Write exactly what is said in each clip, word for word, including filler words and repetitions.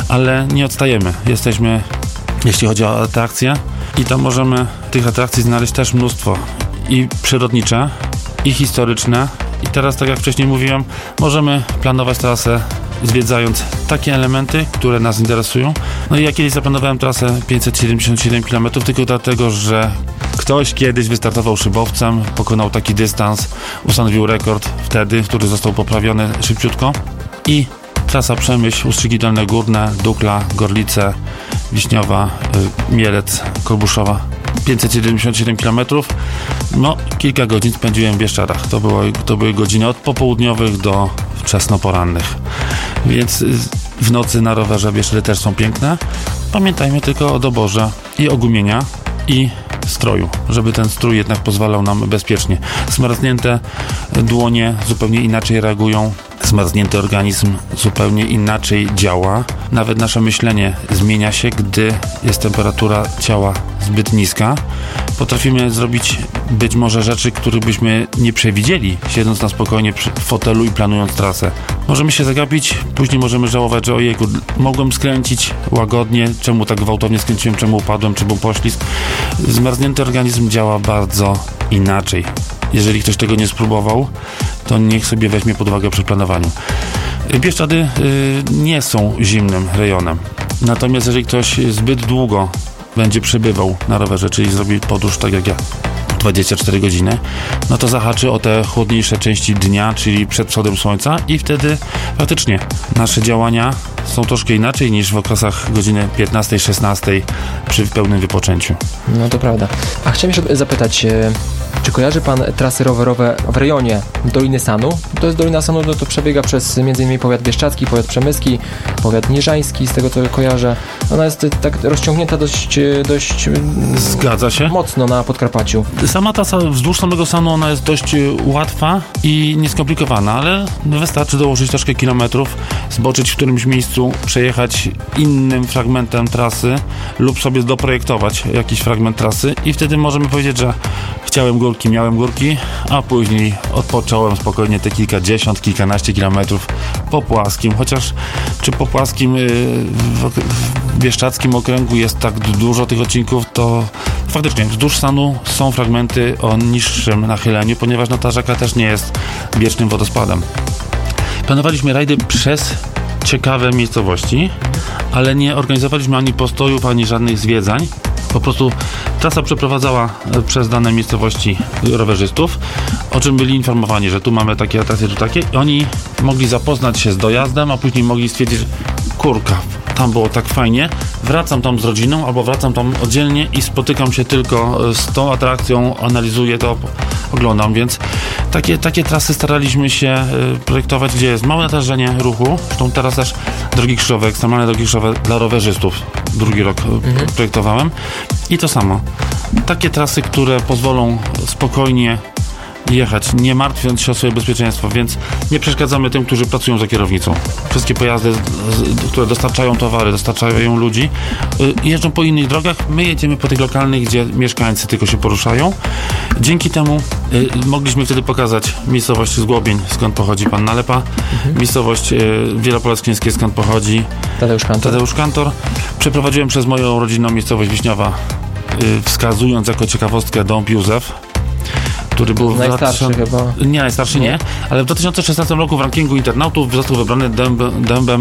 ale nie odstajemy. Jesteśmy, jeśli chodzi o atrakcje, i tam możemy tych atrakcji znaleźć też mnóstwo. I przyrodnicze, i historyczne. I teraz, tak jak wcześniej mówiłem, możemy planować trasę zwiedzając takie elementy, które nas interesują. No i ja kiedyś zaplanowałem trasę pięćset siedemdziesiąt siedem kilometrów tylko dlatego, że ktoś kiedyś wystartował szybowcem, pokonał taki dystans, ustanowił rekord wtedy, który został poprawiony szybciutko. I trasa Przemyśl, Ustrzyki Dolne Górne, Dukla, Gorlice, Wiśniowa, y, Mielec, Kolbuszowa. pięćset siedemdziesiąt siedem kilometrów. No, kilka godzin spędziłem w Bieszczadach. To, było, to były godziny od popołudniowych do wczesnoporannych. Więc w nocy na rowerze Bieszczady też są piękne. Pamiętajmy tylko o doborze i ogumienia i stroju, żeby ten strój jednak pozwalał nam bezpiecznie. Zmarznięte dłonie zupełnie inaczej reagują. Zmarznięty organizm zupełnie inaczej działa. Nawet nasze myślenie zmienia się, gdy jest temperatura ciała zbyt niska. Potrafimy zrobić być może rzeczy, których byśmy nie przewidzieli, siedząc na spokojnie przy fotelu i planując trasę. Możemy się zagapić, później możemy żałować, że ojejku, mogłem skręcić łagodnie, czemu tak gwałtownie skręciłem, czemu upadłem, czy był poślizg. Zmarznięty organizm działa bardzo inaczej. Jeżeli ktoś tego nie spróbował, to niech sobie weźmie pod uwagę przy planowaniu. Bieszczady y, nie są zimnym rejonem. Natomiast jeżeli ktoś zbyt długo będzie przebywał na rowerze, czyli zrobi podróż tak jak ja, dwadzieścia cztery godziny, no to zahaczy o te chłodniejsze części dnia, czyli przed wschodem słońca, i wtedy faktycznie nasze działania są troszkę inaczej niż w okresach godziny piętnastej szesnastej przy pełnym wypoczęciu. No to prawda. A chciałem jeszcze zapytać, czy kojarzy pan trasy rowerowe w rejonie Doliny Sanu? To jest Dolina Sanu, no to przebiega przez między innymi powiat bieszczadzki, powiat przemyski, powiat niżański, z tego co kojarzę. Ona jest tak rozciągnięta dość, dość Zgadza się. mocno na Podkarpaciu. Sama trasa wzdłuż samego Sanu, ona jest dość łatwa i nieskomplikowana, ale wystarczy dołożyć troszkę kilometrów, zboczyć w którymś miejscu, przejechać innym fragmentem trasy lub sobie doprojektować jakiś fragment trasy i wtedy możemy powiedzieć, że chciałem górki, miałem górki, a później odpocząłem spokojnie te kilkadziesiąt, kilkanaście kilometrów po płaskim, chociaż czy po płaskim yy, w, w bieszczadzkim okręgu jest tak dużo tych odcinków, to faktycznie wzdłuż Sanu są fragmenty o niższym nachyleniu, ponieważ no, ta rzeka też nie jest wiecznym wodospadem. Planowaliśmy rajdy przez ciekawe miejscowości, ale nie organizowaliśmy ani postojów, ani żadnych zwiedzań. Po prostu trasa przeprowadzała przez dane miejscowości rowerzystów, o czym byli informowani, że tu mamy takie atrakcje, tu takie. I oni mogli zapoznać się z dojazdem, a później mogli stwierdzić, kurka, tam było tak fajnie, wracam tam z rodziną albo wracam tam oddzielnie i spotykam się tylko z tą atrakcją, analizuję to, oglądam, więc takie, takie trasy staraliśmy się projektować, gdzie jest małe natężenie ruchu. Zresztą teraz też drogi krzyżowe, ekstremalne drogi krzyżowe dla rowerzystów drugi rok mhm. projektowałem i to samo. Takie trasy, które pozwolą spokojnie jechać, nie martwiąc się o swoje bezpieczeństwo, więc nie przeszkadzamy tym, którzy pracują za kierownicą. Wszystkie pojazdy, które dostarczają towary, dostarczają ludzi, jeżdżą po innych drogach, my jedziemy po tych lokalnych, gdzie mieszkańcy tylko się poruszają. Dzięki temu y, mogliśmy wtedy pokazać miejscowość Zgłobień, skąd pochodzi pan Nalepa, mhm. miejscowość y, Wielopolskie, skąd pochodzi Tadeusz Kantor. Tadeusz Kantor. Przeprowadziłem przez moją rodzinną miejscowość Wiśniowa, y, wskazując jako ciekawostkę Dąb Józef, który był w najstarszy dwa tysiące... chyba. Nie, najstarszy nie. nie, ale w dwa tysiące szesnastym roku w rankingu internautów został wybrany dęb, dębem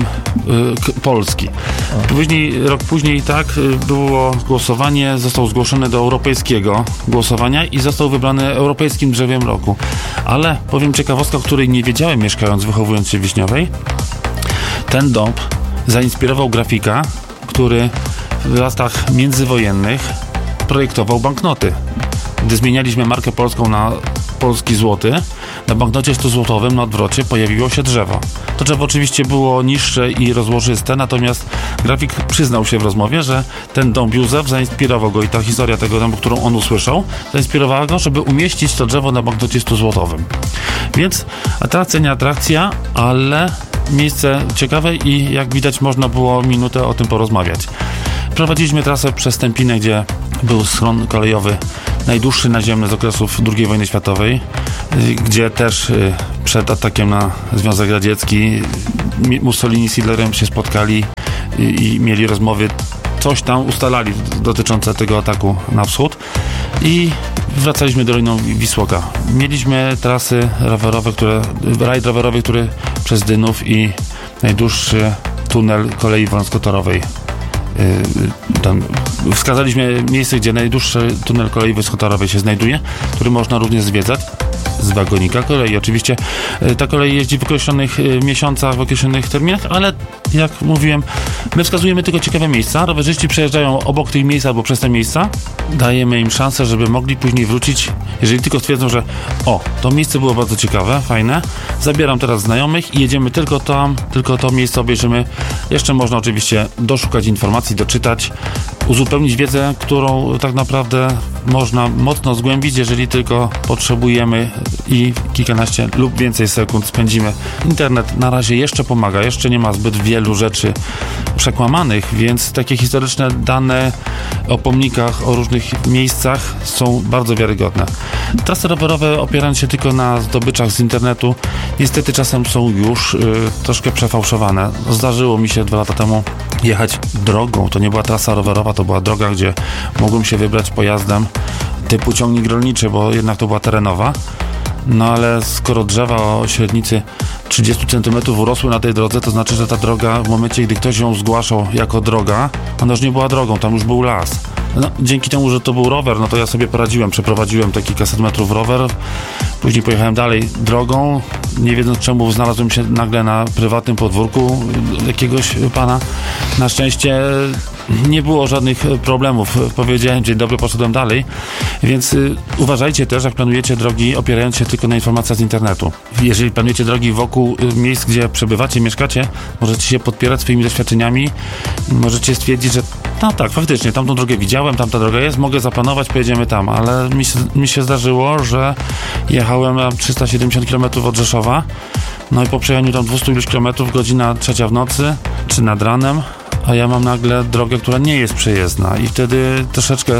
y, Polski. O. Później, rok później tak y, było głosowanie, został zgłoszony do europejskiego głosowania i został wybrany europejskim drzewiem roku. Ale powiem ciekawostkę, o której nie wiedziałem, mieszkając, wychowując się w Wiśniowej. Ten dąb zainspirował grafika, który w latach międzywojennych projektował banknoty. Gdy zmienialiśmy markę polską na polski złoty, na banknocie sto złotowym na odwrocie pojawiło się drzewo. To drzewo oczywiście było niższe i rozłożyste, natomiast grafik przyznał się w rozmowie, że ten dąb Józef zainspirował go i ta historia tego dębu, którą on usłyszał, zainspirowała go, żeby umieścić to drzewo na banknocie sto złotowym. Więc atrakcja nie atrakcja, ale miejsce ciekawe i jak widać można było minutę o tym porozmawiać. Prowadziliśmy trasę przez Stępinę, gdzie był schron kolejowy najdłuższy naziemny z okresów drugiej wojny światowej, gdzie też przed atakiem na Związek Radziecki Mussolini z Hitlerem się spotkali i, i mieli rozmowy, coś tam ustalali dotyczące tego ataku na wschód i wracaliśmy Doliną Wisłoka. Mieliśmy trasy rowerowe, które, rajd rowerowy, który przez Dynów i najdłuższy tunel kolei wąskotorowej. Tam wskazaliśmy miejsce, gdzie najdłuższy tunel kolei wąskotorowej się znajduje, który można również zwiedzać z wagonika kolei. Oczywiście ta kolej jeździ w określonych miesiącach, w określonych terminach, ale jak mówiłem, my wskazujemy tylko ciekawe miejsca. Rowerzyści przejeżdżają obok tych miejsc albo przez te miejsca. Dajemy im szansę, żeby mogli później wrócić, jeżeli tylko stwierdzą, że o, to miejsce było bardzo ciekawe, fajne. Zabieram teraz znajomych i jedziemy tylko tam, tylko to miejsce obejrzymy. Jeszcze można oczywiście doszukać informacji, doczytać, uzupełnić wiedzę, którą tak naprawdę można mocno zgłębić, jeżeli tylko potrzebujemy i kilkanaście lub więcej sekund spędzimy. Internet na razie jeszcze pomaga, jeszcze nie ma zbyt wielu rzeczy przekłamanych, więc takie historyczne dane o pomnikach, o różnych miejscach są bardzo wiarygodne. Trasy rowerowe, opierając się tylko na zdobyczach z internetu, niestety czasem są już y, troszkę przefałszowane. Zdarzyło mi się dwa lata temu jechać drogą. To nie była trasa rowerowa, to była droga, gdzie mogłem się wybrać pojazdem typu ciągnik rolniczy, bo jednak to była terenowa. No ale skoro drzewa o średnicy trzydzieści centymetrów urosły na tej drodze, to znaczy, że ta droga w momencie, gdy ktoś ją zgłaszał jako droga, ona już nie była drogą, tam już był las. No, dzięki temu, że to był rower, no to ja sobie poradziłem, przeprowadziłem te kilkaset metrów rower, później pojechałem dalej drogą, nie wiedząc czemu znalazłem się nagle na prywatnym podwórku jakiegoś pana. Na szczęście nie było żadnych problemów, powiedziałem dzień dobry, poszedłem dalej, więc y, uważajcie też, jak planujecie drogi, opierając się tylko na informacjach z internetu. Jeżeli planujecie drogi wokół y, miejsc, gdzie przebywacie, mieszkacie, możecie się podpierać swoimi doświadczeniami, możecie stwierdzić, że no tak, faktycznie, tamtą drogę widziałem, tamta droga jest, mogę zaplanować, pojedziemy tam, ale mi się, mi się zdarzyło, że jechałem na trzysta siedemdziesiąt kilometrów od Rzeszowa, no i po przejechaniu tam dwieście iluś kilometrów, godzina trzecia w nocy, czy nad ranem, a ja mam nagle drogę, która nie jest przejezdna i wtedy troszeczkę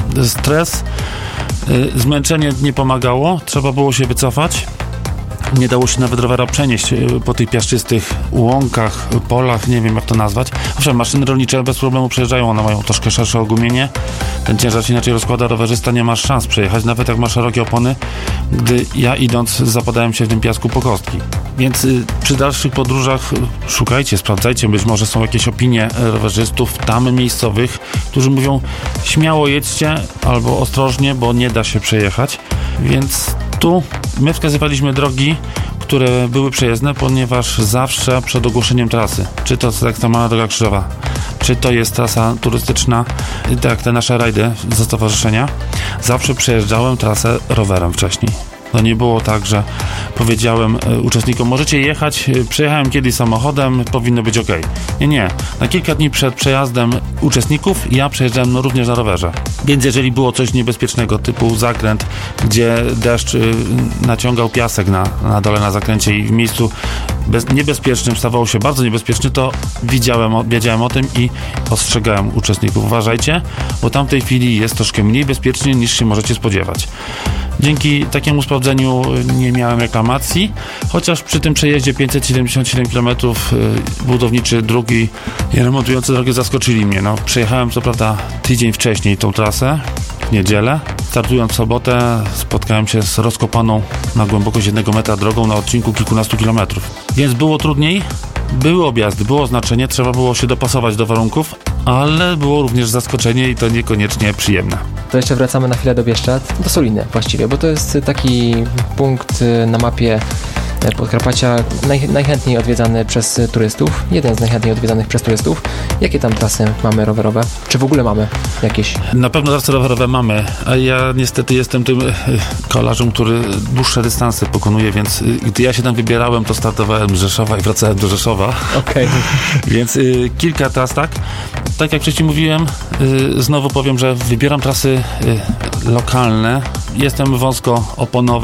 stres, yy, zmęczenie nie pomagało, trzeba było się wycofać. Nie dało się nawet rowera przenieść po tych piaszczystych łąkach, polach, nie wiem jak to nazwać. Owszem, maszyny rolnicze bez problemu przejeżdżają, one mają troszkę szersze ogumienie, ten ciężar się inaczej rozkłada, rowerzysta nie ma szans przejechać, nawet jak ma szerokie opony, gdy ja idąc zapadałem się w tym piasku po kostki. Więc y, przy dalszych podróżach szukajcie, sprawdzajcie, być może są jakieś opinie rowerzystów tam miejscowych, którzy mówią śmiało jedźcie albo ostrożnie, bo nie da się przejechać, więc tu my wskazywaliśmy drogi, które były przejezdne, ponieważ zawsze przed ogłoszeniem trasy, czy to jest ekstremalna droga krzyżowa, czy to jest trasa turystyczna, tak jak te nasze rajdy ze stowarzyszenia, zawsze przejeżdżałem trasę rowerem wcześniej. To nie było tak, że powiedziałem y, uczestnikom, możecie jechać, y, przejechałem kiedyś samochodem, powinno być ok. Nie, nie. Na kilka dni przed przejazdem uczestników ja przejeżdżałem no, również na rowerze. Więc jeżeli było coś niebezpiecznego, typu zakręt, gdzie deszcz y, naciągał piasek na, na dole na zakręcie i w miejscu bez, niebezpiecznym stawało się bardzo niebezpieczny, to widziałem, wiedziałem o tym i ostrzegałem uczestników. Uważajcie, bo tam w tej chwili jest troszkę mniej bezpiecznie niż się możecie spodziewać. Dzięki takiemu sprawdzeniu nie miałem reklamacji, chociaż przy tym przejeździe pięćset siedemdziesiąt siedem kilometrów budowniczy dróg i remontujący drogę zaskoczyli mnie. No, przejechałem co prawda tydzień wcześniej tą trasę, w niedzielę. Startując w sobotę spotkałem się z rozkopaną na głębokość jednego metra drogą na odcinku kilkunastu kilometrów. Więc było trudniej, były objazdy, było znaczenie, trzeba było się dopasować do warunków, ale było również zaskoczenie i to niekoniecznie przyjemne. To jeszcze wracamy na chwilę do Bieszczad, do Soliny właściwie, bo to jest taki punkt na mapie Podkarpacia naj, najchętniej odwiedzany przez turystów, jeden z najchętniej odwiedzanych przez turystów. Jakie tam trasy mamy rowerowe? Czy w ogóle mamy jakieś? Na pewno trasy rowerowe mamy, a ja niestety jestem tym kolarzem, który dłuższe dystanse pokonuje, więc gdy ja się tam wybierałem, to startowałem z Rzeszowa i wracałem do Rzeszowa. Okej. Okay. Więc y, kilka tras, tak? Tak jak wcześniej mówiłem, y, znowu powiem, że wybieram trasy y, lokalne. Jestem wąskooponowym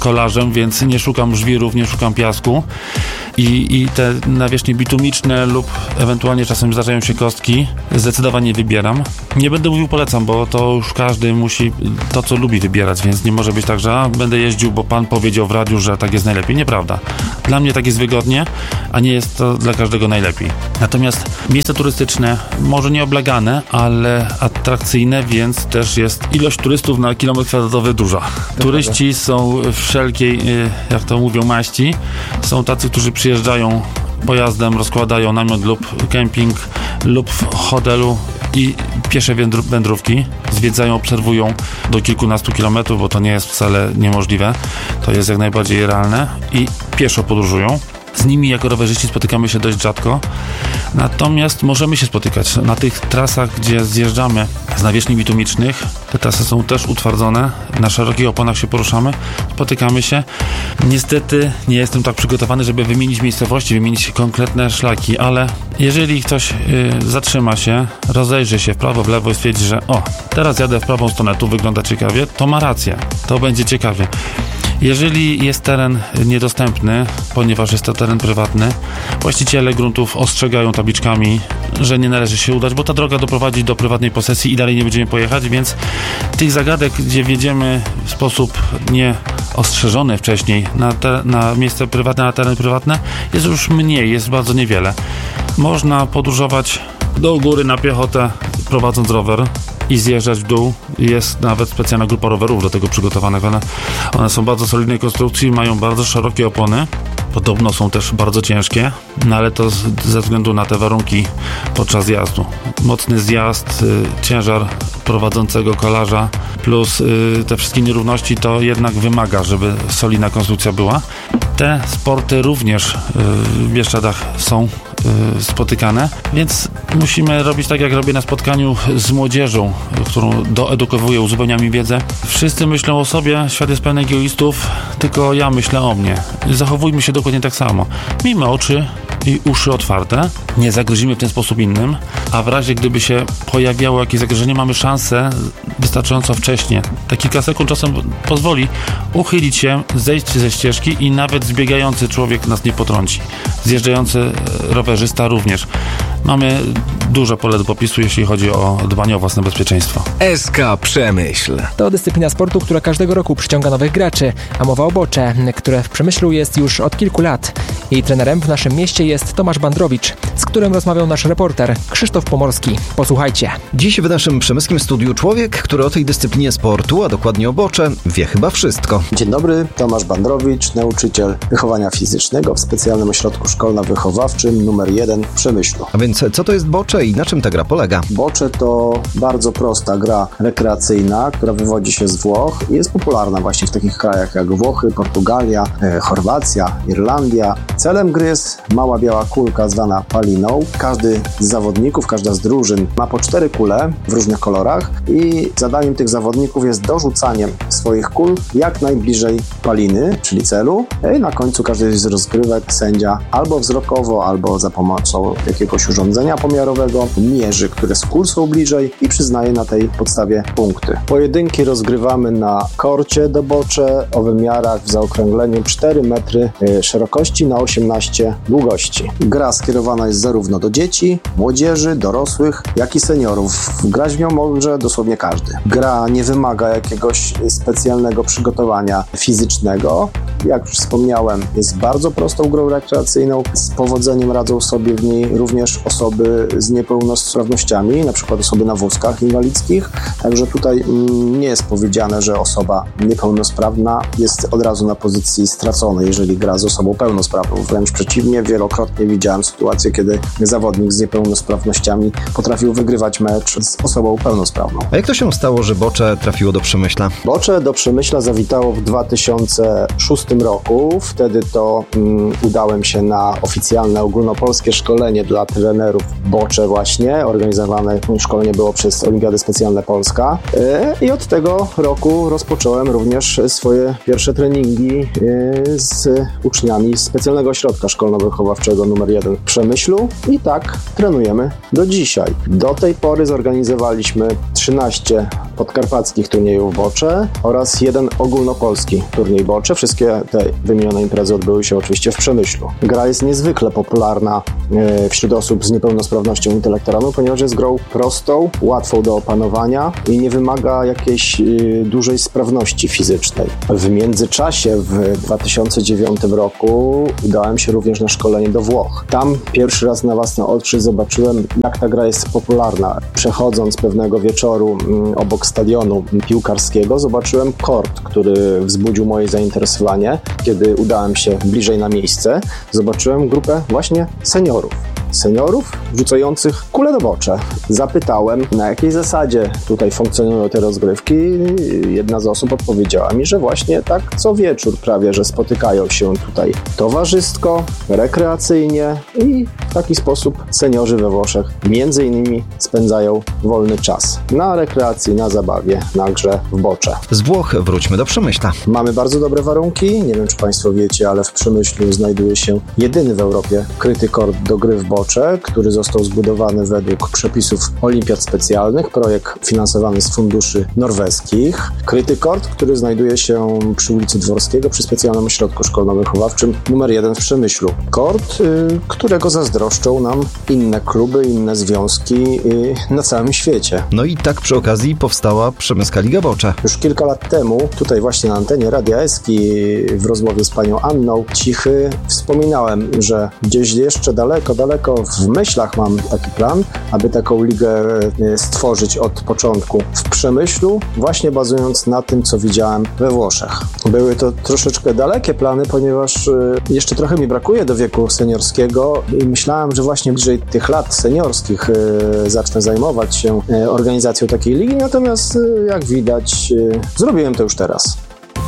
kolarzem, więc nie szukam żwirów, nie szukam piasku i, i te nawierzchnie bitumiczne lub ewentualnie czasem zdarzają się kostki, zdecydowanie wybieram. Nie będę mówił polecam, bo to już każdy musi to, co lubi wybierać, więc nie może być tak, że a, będę jeździł, bo pan powiedział w radiu, że tak jest najlepiej. Nieprawda. Dla mnie tak jest wygodnie, a nie jest to dla każdego najlepiej. Natomiast miejsce turystyczne, może nie oblegane, ale atrakcyjne, więc też jest ilość turystów na kilometr kwadratowy duża. Turyści są wszelkiej, jak to mówią, maści. Są tacy, którzy przyjeżdżają pojazdem, rozkładają namiot lub kemping lub w hotelu i piesze wędrówki. Zwiedzają, obserwują do kilkunastu kilometrów, bo to nie jest wcale niemożliwe. To jest jak najbardziej realne i pieszo podróżują. Z nimi jako rowerzyści spotykamy się dość rzadko, natomiast możemy się spotykać na tych trasach, gdzie zjeżdżamy z nawierzchni bitumicznych. Te trasy są też utwardzone, na szerokich oponach się poruszamy, spotykamy się. Niestety nie jestem tak przygotowany, żeby wymienić miejscowości, wymienić konkretne szlaki, ale jeżeli ktoś yy, zatrzyma się, rozejrzy się w prawo, w lewo i stwierdzi, że o, teraz jadę w prawą stronę, tu wygląda ciekawie, to ma rację, to będzie ciekawie. Jeżeli jest teren niedostępny, ponieważ jest to teren prywatny, właściciele gruntów ostrzegają tabliczkami, że nie należy się udać, bo ta droga doprowadzi do prywatnej posesji i dalej nie będziemy pojechać, więc tych zagadek, gdzie wjedziemy w sposób nieostrzeżony wcześniej na, te, na miejsce prywatne, na teren prywatny, jest już mniej, jest bardzo niewiele. Można podróżować do góry na piechotę, prowadząc rower i zjeżdżać w dół. Jest nawet specjalna grupa rowerów do tego przygotowanych. One, one są bardzo solidnej konstrukcji, mają bardzo szerokie opony. Podobno są też bardzo ciężkie, no ale to z, ze względu na te warunki podczas jazdu. Mocny zjazd, y, ciężar prowadzącego kolarza plus y, te wszystkie nierówności to jednak wymaga, żeby solidna konstrukcja była. Te sporty również y, w Bieszczadach są y, spotykane, więc musimy robić tak, jak robię na spotkaniu z młodzieżą, którą doedukowuję, uzupełniam mi wiedzę. Wszyscy myślą o sobie, świat jest pełen egoistów, tylko ja myślę o mnie. Zachowujmy się dokładnie tak samo. Miejmy oczy i uszy otwarte, nie zagrozimy w ten sposób innym, a w razie gdyby się pojawiało jakieś zagrożenie, mamy szansę wystarczająco wcześnie. Ta kilka sekund czasem pozwoli uchylić się, zejść ze ścieżki i nawet zbiegający człowiek nas nie potrąci. Zjeżdżający rowerzysta również. Mamy duże pole do popisu, jeśli chodzi o dbanie o własne bezpieczeństwo. S K Przemyśl. To dyscyplina sportu, która każdego roku przyciąga nowych graczy, a mowa o bocze, które w Przemyślu jest już od kilku lat. Jej trenerem w naszym mieście jest Tomasz Bandrowicz, z którym rozmawiał nasz reporter Krzysztof Pomorski. Posłuchajcie. Dziś w naszym przemyskim studiu człowiek, który o tej dyscyplinie sportu, a dokładnie o bocze, wie chyba wszystko. Dzień dobry, Tomasz Bandrowicz, nauczyciel wychowania fizycznego w specjalnym ośrodku szkolno-wychowawczym numer jeden w Przemyślu. A więc co to jest bocze i na czym ta gra polega? Bocze to bardzo prosta gra rekreacyjna, która wywodzi się z Włoch i jest popularna właśnie w takich krajach jak Włochy, Portugalia, e, Chorwacja, Irlandia. Celem gry jest mała biała kulka zwana paliną. Każdy z zawodników, każda z drużyn ma po cztery kule w różnych kolorach i zadaniem tych zawodników jest dorzucaniem swoich kul jak najbliżej paliny, czyli celu. I na końcu każdej z rozgrywek sędzia albo wzrokowo, albo za pomocą jakiegoś urządzenia pomiarowego mierzy, które z kul są bliżej i przyznaje na tej podstawie punkty. Pojedynki rozgrywamy na korcie do bocze o wymiarach w zaokrągleniu cztery metry szerokości na osiemnaście długości. Gra skierowana jest zarówno do dzieci, młodzieży, dorosłych, jak i seniorów. Grać w nią może dosłownie każdy. Gra nie wymaga jakiegoś specjalnego przygotowania fizycznego. Jak już wspomniałem, jest bardzo prostą grą rekreacyjną. Z powodzeniem radzą sobie w niej również osoby z niepełnosprawnościami, na przykład osoby na wózkach inwalidzkich. Także tutaj mm, nie jest powiedziane, że osoba niepełnosprawna jest od razu na pozycji straconej, jeżeli gra z osobą pełnosprawną. Wręcz przeciwnie, wielokrotnie widziałem sytuację, kiedy zawodnik z niepełnosprawnościami potrafił wygrywać mecz z osobą pełnosprawną. A jak to się stało, że bocze trafiło do Przemyśla? Bocze do Przemyśla zawitało w dwa tysiące szóstym roku. Wtedy to um, udałem się na oficjalne ogólnopolskie szkolenie dla trenerów bocze właśnie. Organizowane szkolenie było przez Olimpiady Specjalne Polska. Yy, I od tego roku rozpocząłem również swoje pierwsze treningi yy, z uczniami specjalnego ośrodka szkolno-wychowawczego numer jeden w Przemyślu i tak trenujemy do dzisiaj. Do tej pory zorganizowaliśmy trzynaście podkarpackich turniejów bocze oraz jeden ogólnopolski turniej bocze. Wszystkie te wymienione imprezy odbyły się oczywiście w Przemyślu. Gra jest niezwykle popularna wśród osób z niepełnosprawnością intelektualną, ponieważ jest grą prostą, łatwą do opanowania i nie wymaga jakiejś dużej sprawności fizycznej. W międzyczasie w dwa tysiące dziewiątym roku udałem się również na szkolenie do Włoch. Tam pierwszy raz na własne oczy zobaczyłem, jak ta gra jest popularna. Przechodząc pewnego wieczoru obok stadionu piłkarskiego, zobaczyłem kort, który wzbudził moje zainteresowanie. Kiedy udałem się bliżej na miejsce, zobaczyłem grupę właśnie seniorów. Seniorów rzucających kule do bocze. Zapytałem, na jakiej zasadzie tutaj funkcjonują te rozgrywki. Jedna z osób odpowiedziała mi, że właśnie tak co wieczór prawie, że spotykają się tutaj towarzysko, rekreacyjnie i w taki sposób seniorzy we Włoszech między innymi spędzają wolny czas na rekreacji, na zabawie, na grze w bocze. Z Włoch wróćmy do Przemyśla. Mamy bardzo dobre warunki. Nie wiem, czy Państwo wiecie, ale w Przemyślu znajduje się jedyny w Europie kryty kort do gry w bocze, który został zbudowany według przepisów olimpiad specjalnych. Projekt finansowany z funduszy norweskich. Kryty kort, który znajduje się przy ulicy Dworskiego, przy specjalnym ośrodku szkolno-wychowawczym numer jeden w Przemyślu. Kort, y, którego zazdroszczą nam inne kluby, inne związki y, na całym świecie. No i tak przy okazji powstała Przemyska Liga Bocze. Już kilka lat temu, tutaj właśnie na antenie Radia Eski w rozmowie z panią Anną Cichy wspominałem, że gdzieś jeszcze daleko, daleko w myślach mam taki plan, aby taką ligę stworzyć od początku w Przemyślu, właśnie bazując na tym, co widziałem we Włoszech. Były to troszeczkę dalekie plany, ponieważ jeszcze trochę mi brakuje do wieku seniorskiego i myślałem, że właśnie bliżej tych lat seniorskich zacznę zajmować się organizacją takiej ligi, natomiast jak widać, zrobiłem to już teraz.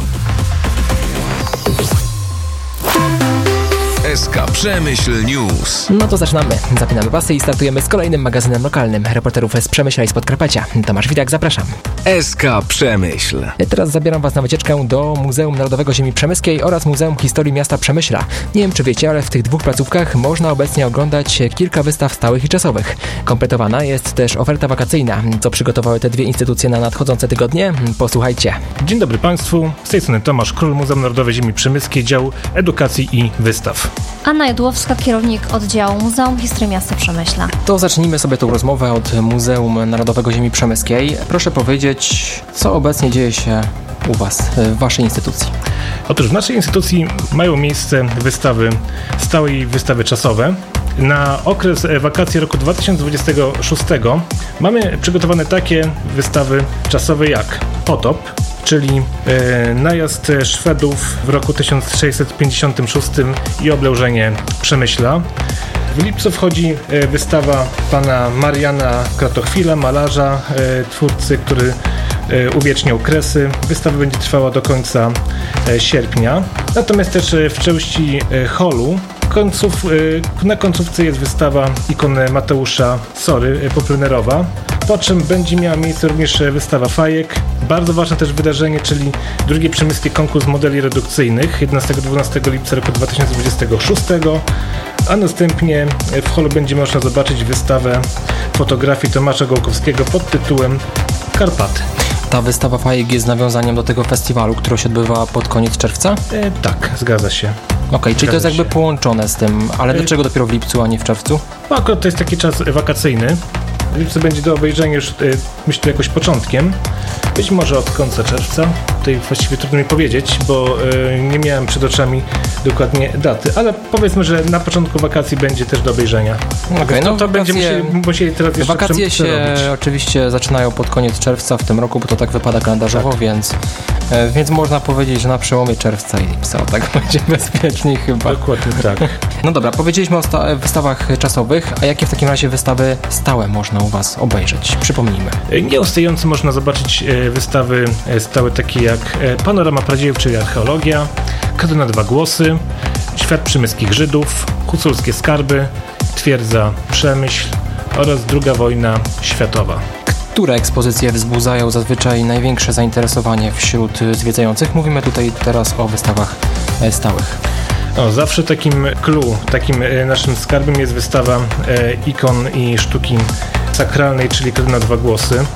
S K Przemyśl News. No to zaczynamy. Zapinamy pasy i startujemy z kolejnym magazynem lokalnym. Reporterów z Przemyśla i z Podkarpacia. Tomasz Widak, zapraszam. S K Przemyśl. Teraz zabieram Was na wycieczkę do Muzeum Narodowego Ziemi Przemyskiej oraz Muzeum Historii Miasta Przemyśla. Nie wiem, czy wiecie, ale w tych dwóch placówkach można obecnie oglądać kilka wystaw stałych i czasowych. Kompletowana jest też oferta wakacyjna. Co przygotowały te dwie instytucje na nadchodzące tygodnie? Posłuchajcie. Dzień dobry Państwu. Z tej strony Tomasz Król, Muzeum Narodowe Ziemi Przemyskiej, dział edukacji i wystaw. Anna Jodłowska, kierownik oddziału Muzeum Historii Miasta Przemyśla. To zacznijmy sobie tą rozmowę od Muzeum Narodowego Ziemi Przemyskiej. Proszę powiedzieć, co obecnie dzieje się u Was, w Waszej instytucji? Otóż w naszej instytucji mają miejsce wystawy stałe i wystawy czasowe. Na okres wakacji roku dwa tysiące dwudziestego szóstego mamy przygotowane takie wystawy czasowe jak Potop, czyli e, najazd Szwedów w roku tysiąc sześćset pięćdziesiątym szóstym i oblężenie Przemyśla. W lipcu wchodzi e, wystawa pana Mariana Kratochwila, malarza, e, twórcy, który e, uwieczniał kresy. Wystawa będzie trwała do końca e, sierpnia. Natomiast też e, w części e, holu końców, e, na końcówce jest wystawa ikon Mateusza Sory, e, poplenerowa. Po czym będzie miała miejsce również wystawa fajek. Bardzo ważne też wydarzenie, czyli drugi przemyski konkurs modeli redukcyjnych jedenastego do dwunastego lipca roku dwa tysiące dwudziestego szóstego, a następnie w holu będzie można zobaczyć wystawę fotografii Tomasza Gołkowskiego pod tytułem Karpaty. Ta wystawa fajek jest nawiązaniem do tego festiwalu, który się odbywa pod koniec czerwca? E, tak, zgadza się. Okej, okay, czyli to jest jakby się połączone z tym, ale dlaczego dopiero w lipcu, a nie w czerwcu? No akurat to jest taki czas wakacyjny. W lipcu będzie do obejrzenia już, myślę, jakoś początkiem. Być może od końca czerwca. Tutaj właściwie trudno mi powiedzieć, bo y, nie miałem przed oczami dokładnie daty, ale powiedzmy, że na początku wakacji będzie też do obejrzenia. Okay, no, no to będziemy musieli, musieli teraz jeszcze wakacje się przerobić. Oczywiście zaczynają pod koniec czerwca w tym roku, bo to tak wypada kalendarzowo, tak. więc, e, więc można powiedzieć, że na przełomie czerwca i lipca, tak będzie bezpieczniej chyba. Dokładnie tak. No dobra, powiedzieliśmy o sta- wystawach czasowych, a jakie w takim razie wystawy stałe można u Was obejrzeć? Przypomnijmy. Nieustająco można zobaczyć wystawy stałe takie jak Panorama Pradziejów, czyli archeologia, Kado na dwa głosy, Świat przemyskich Żydów, Huculskie skarby, Twierdza Przemyśl oraz druga wojna światowa. Które ekspozycje wzbudzają zazwyczaj największe zainteresowanie wśród zwiedzających? Mówimy tutaj teraz o wystawach stałych. No, zawsze takim clue, takim naszym skarbem jest wystawa e, ikon i sztuki sakralnej, czyli Kado na dwa głosy.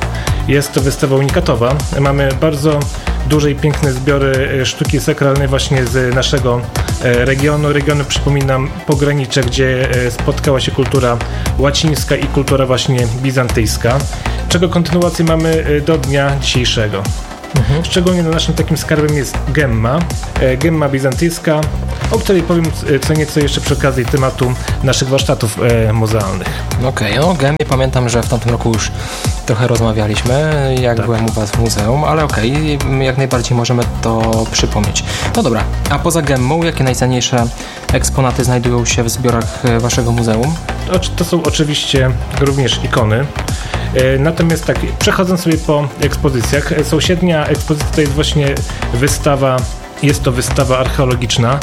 jest to wystawa unikatowa. Mamy bardzo duże i piękne zbiory sztuki sakralnej właśnie z naszego regionu. Regionu, przypominam, pogranicze, gdzie spotkała się kultura łacińska i kultura właśnie bizantyjska, czego kontynuację mamy do dnia dzisiejszego. Mhm. Szczególnie naszym takim skarbem jest gemma, gemma bizantyjska, o której powiem co nieco jeszcze przy okazji tematu naszych warsztatów muzealnych. Okej, okay, no o gemmie pamiętam, że w tamtym roku już trochę rozmawialiśmy, jak tak. byłem u was w muzeum, ale okej, okay, jak najbardziej możemy to przypomnieć. No dobra, a poza gemmą, jakie najcenniejsze eksponaty znajdują się w zbiorach waszego muzeum? To są oczywiście również ikony. Natomiast tak, przechodząc sobie po ekspozycjach, sąsiednia ekspozycja to jest właśnie wystawa, jest to wystawa archeologiczna.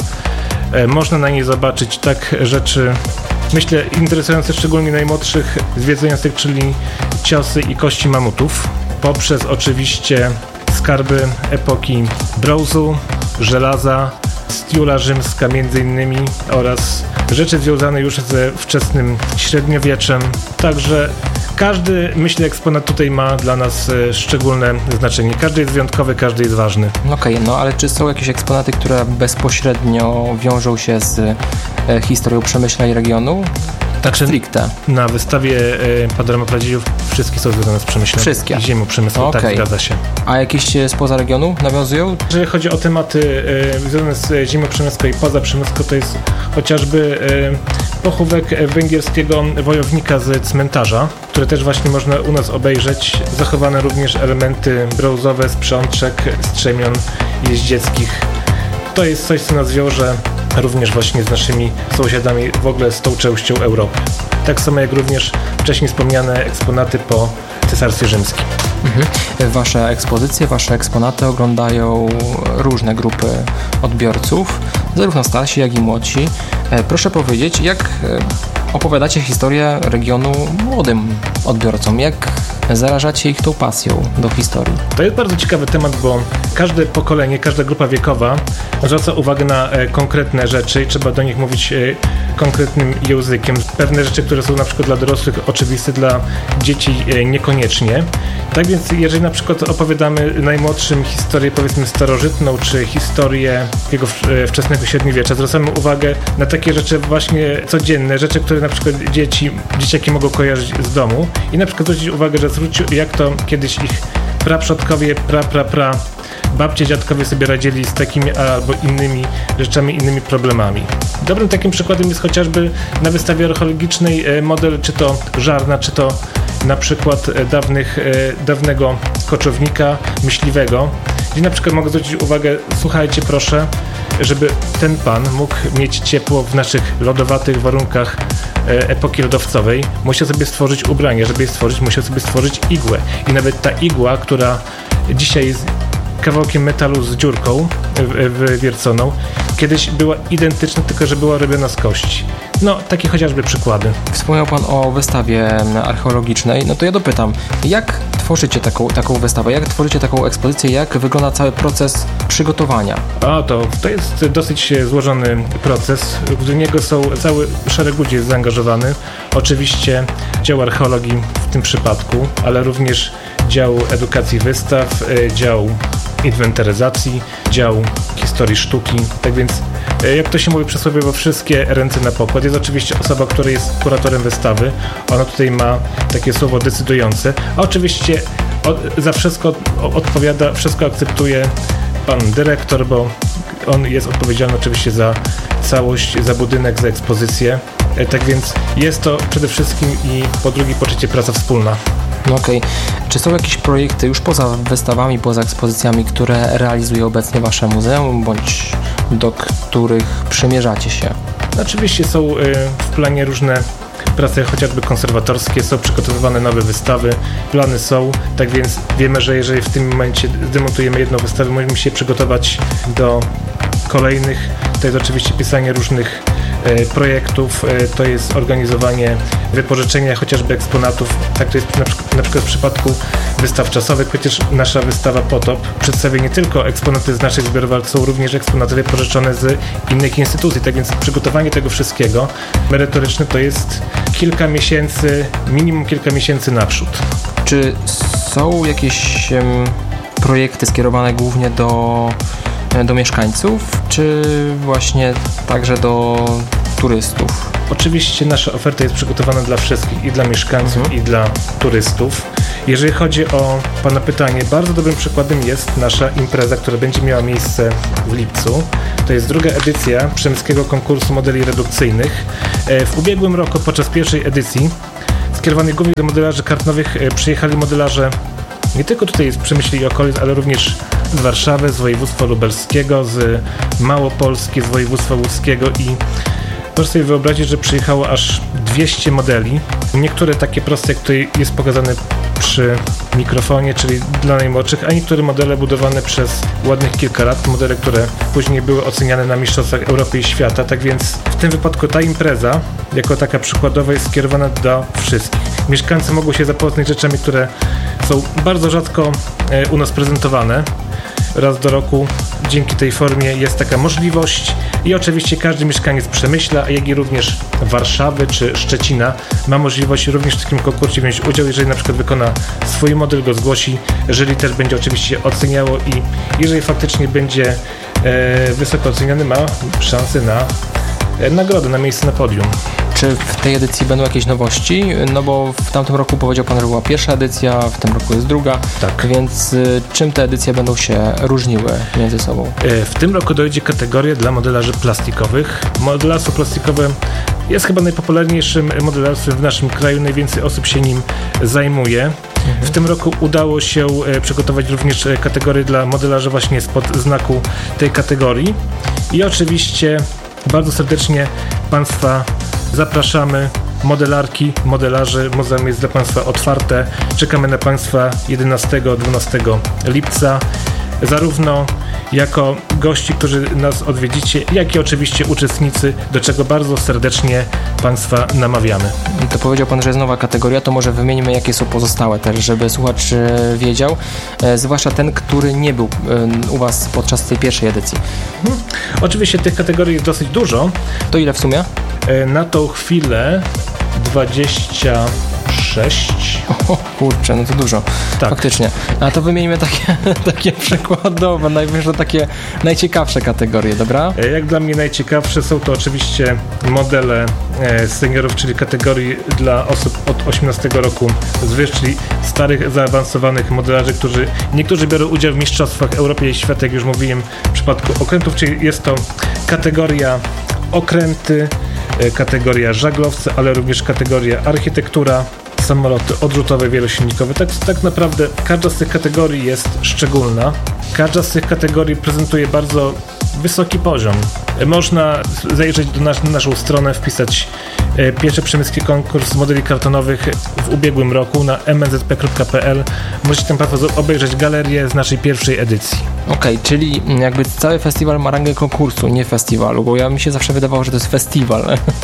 Można na niej zobaczyć tak rzeczy, myślę, interesujące szczególnie najmłodszych zwiedzających, czyli ciosy i kości mamutów, poprzez oczywiście skarby epoki brązu, żelaza, stiula rzymska między innymi oraz rzeczy związane już ze wczesnym średniowieczem. Także każdy, myślę, eksponat tutaj ma dla nas szczególne znaczenie. Każdy jest wyjątkowy, każdy jest ważny. Okej, okay, no ale czy są jakieś eksponaty, które bezpośrednio wiążą się z e, historią Przemyśla i regionu? Tak stricte. Na wystawie e, Panorama Pradziejów wszystkie są związane z Przemyślem. Wszystkie? I ziemią Przemysłu, okay. Tak, zgadza się. A jakieś spoza regionu nawiązują? Jeżeli chodzi o tematy e, związane z ziemią przemysłu i poza Przemysłu, to jest chociażby e, pochówek węgierskiego wojownika z cmentarza, które też właśnie można u nas obejrzeć. Zachowane również elementy brązowe, sprzączek, strzemion jeździeckich. To jest coś, co nas wiąże również właśnie z naszymi sąsiadami, w ogóle z tą częścią Europy. Tak samo jak również wcześniej wspomniane eksponaty po Cesarstwie Rzymskim. Mhm. Wasze ekspozycje, wasze eksponaty oglądają różne grupy odbiorców, zarówno starsi, jak i młodsi. Proszę powiedzieć, jak opowiadacie historię regionu młodym odbiorcom? Jak zarażacie ich tą pasją do historii? To jest bardzo ciekawy temat, bo każde pokolenie, każda grupa wiekowa zwraca uwagę na konkretne rzeczy i trzeba do nich mówić konkretnym językiem. Pewne rzeczy, które są na przykład dla dorosłych oczywiste, dla dzieci niekoniecznie. Tak więc jeżeli na przykład opowiadamy najmłodszym historię, powiedzmy starożytną, czy historię takiego wczesnego średniowiecza, zwracamy uwagę na takie rzeczy właśnie codzienne, rzeczy, które na przykład dzieci, dzieciaki mogą kojarzyć z domu i na przykład zwrócić uwagę, że zwrócił, jak to kiedyś ich praprzodkowie, pra, pra, pra, babcie, dziadkowie sobie radzili z takimi albo innymi rzeczami, innymi problemami. Dobrym takim przykładem jest chociażby na wystawie archeologicznej model czy to żarna, czy to na przykład dawnych, dawnego koczownika, myśliwego, gdzie na przykład mogę zwrócić uwagę, słuchajcie proszę, żeby ten pan mógł mieć ciepło w naszych lodowatych warunkach epoki lodowcowej, musiał sobie stworzyć ubranie, żeby je stworzyć, musiał sobie stworzyć igłę. I nawet ta igła, która dzisiaj jest kawałkiem metalu z dziurką wywierconą, kiedyś była identyczna, tylko że była robiona z kości. No, takie chociażby przykłady. Wspomniał pan o wystawie archeologicznej, no to ja dopytam, jak tworzycie taką, taką wystawę, jak tworzycie taką ekspozycję, jak wygląda cały proces przygotowania? A to, to jest dosyć złożony proces, w niego są cały szereg ludzi jest zaangażowany. Oczywiście dział archeologii w tym przypadku, ale również dział edukacji wystaw, dział inwentaryzacji, dział historii sztuki, tak więc jak to się mówi przysłowiowo, wszystkie ręce na pokład. Jest oczywiście osoba, która jest kuratorem wystawy, ona tutaj ma takie słowo decydujące, a oczywiście za wszystko odpowiada, wszystko akceptuje pan dyrektor, bo on jest odpowiedzialny oczywiście za całość, za budynek, za ekspozycję, tak więc jest to przede wszystkim i po drugie po trzecie praca wspólna. No okej. Okay. Czy są jakieś projekty już poza wystawami, poza ekspozycjami, które realizuje obecnie wasze muzeum, bądź do których przymierzacie się? Oczywiście są w planie różne prace chociażby konserwatorskie, są przygotowywane nowe wystawy, plany są, tak więc wiemy, że jeżeli w tym momencie zdemontujemy jedną wystawę, możemy się przygotować do kolejnych. To jest oczywiście pisanie różnych projektów, to jest organizowanie wypożyczenia chociażby eksponatów, tak to jest na przykład, na przykład w przypadku wystaw czasowych, przecież nasza wystawa Potop przedstawia nie tylko eksponaty z naszych zbiorów, ale są również eksponaty wypożyczone z innych instytucji, tak więc przygotowanie tego wszystkiego merytoryczne to jest kilka miesięcy, minimum kilka miesięcy naprzód. Czy są jakieś em, projekty skierowane głównie do, do mieszkańców, czy właśnie także do turystów? Oczywiście nasza oferta jest przygotowana dla wszystkich, i dla mieszkańców, mhm. i dla turystów. Jeżeli chodzi o Pana pytanie, bardzo dobrym przykładem jest nasza impreza, która będzie miała miejsce w lipcu. To jest druga edycja Przemyskiego Konkursu Modeli Redukcyjnych. W ubiegłym roku podczas pierwszej edycji skierowanych głównie do modelarzy kartonowych przyjechali modelarze nie tylko tutaj z Przemyśli i okolic, ale również z Warszawy, z województwa lubelskiego, z Małopolski, z województwa łódzkiego i proszę sobie wyobrazić, że przyjechało aż dwieście modeli. Niektóre takie proste, jak tutaj jest pokazane przy mikrofonie, czyli dla najmłodszych, a niektóre modele budowane przez ładnych kilka lat, modele, które później były oceniane na mistrzostwach Europy i świata. Tak więc w tym wypadku ta impreza, jako taka przykładowa, jest skierowana do wszystkich. Mieszkańcy mogą się zapoznać z rzeczami, które są bardzo rzadko u nas prezentowane. Raz do roku dzięki tej formie jest taka możliwość i oczywiście każdy mieszkaniec Przemyśla, jak i również Warszawy czy Szczecina ma możliwość również w takim konkursie wziąć udział, jeżeli na przykład wykona swój model, go zgłosi, jury też będzie oczywiście oceniało i jeżeli faktycznie będzie e, wysoko oceniany, ma szansę na e, nagrodę, na miejsce na podium. Czy w tej edycji będą jakieś nowości? No bo w tamtym roku powiedział Pan, że była pierwsza edycja, w tym roku jest druga. Tak. Więc y, czym te edycje będą się różniły między sobą? W tym roku dojdzie kategoria dla modelarzy plastikowych. Modelarstwo plastikowe jest chyba najpopularniejszym modelarstwem w naszym kraju, najwięcej osób się nim zajmuje. Mhm. W tym roku udało się przygotować również kategorię dla modelarzy właśnie spod znaku tej kategorii. I oczywiście bardzo serdecznie Państwa zapraszamy, modelarki, modelarzy. Muzeum jest dla Państwa otwarte. Czekamy na Państwa jedenastego do dwunastego lipca. Zarówno jako gości, którzy nas odwiedzicie, jak i oczywiście uczestnicy, do czego bardzo serdecznie Państwa namawiamy. To powiedział Pan, że jest nowa kategoria, to może wymieńmy, jakie są pozostałe też, żeby słuchacz wiedział, e, zwłaszcza ten, który nie był e, u Was podczas tej pierwszej edycji. Hmm. Oczywiście tych kategorii jest dosyć dużo. To ile w sumie? E, na tą chwilę dwadzieścia sześć. O kurczę, no to dużo. Tak. Faktycznie. A to wymieńmy takie, takie przykładowe, najwyższe takie najciekawsze kategorie, dobra? Jak dla mnie najciekawsze są to oczywiście modele seniorów, czyli kategorii dla osób od osiemnastego roku zwyż, czyli starych, zaawansowanych modelarzy, którzy niektórzy biorą udział w mistrzostwach Europy i świata, jak już mówiłem, w przypadku okrętów, czyli jest to kategoria okręty, kategoria żaglowce, ale również kategoria architektura, samoloty odrzutowe, wielosilnikowe. Tak, tak naprawdę każda z tych kategorii jest szczególna. Każda z tych kategorii prezentuje bardzo wysoki poziom. Można zajrzeć do nas, na naszą stronę, wpisać e, pierwszy przemyski konkurs modeli kartonowych w ubiegłym roku na m n z p kropka p l. Możecie tam Państwo obejrzeć galerię z naszej pierwszej edycji. Okej, okay, czyli jakby cały festiwal ma rangę konkursu, nie festiwalu, bo ja mi się zawsze wydawało, że to jest festiwal.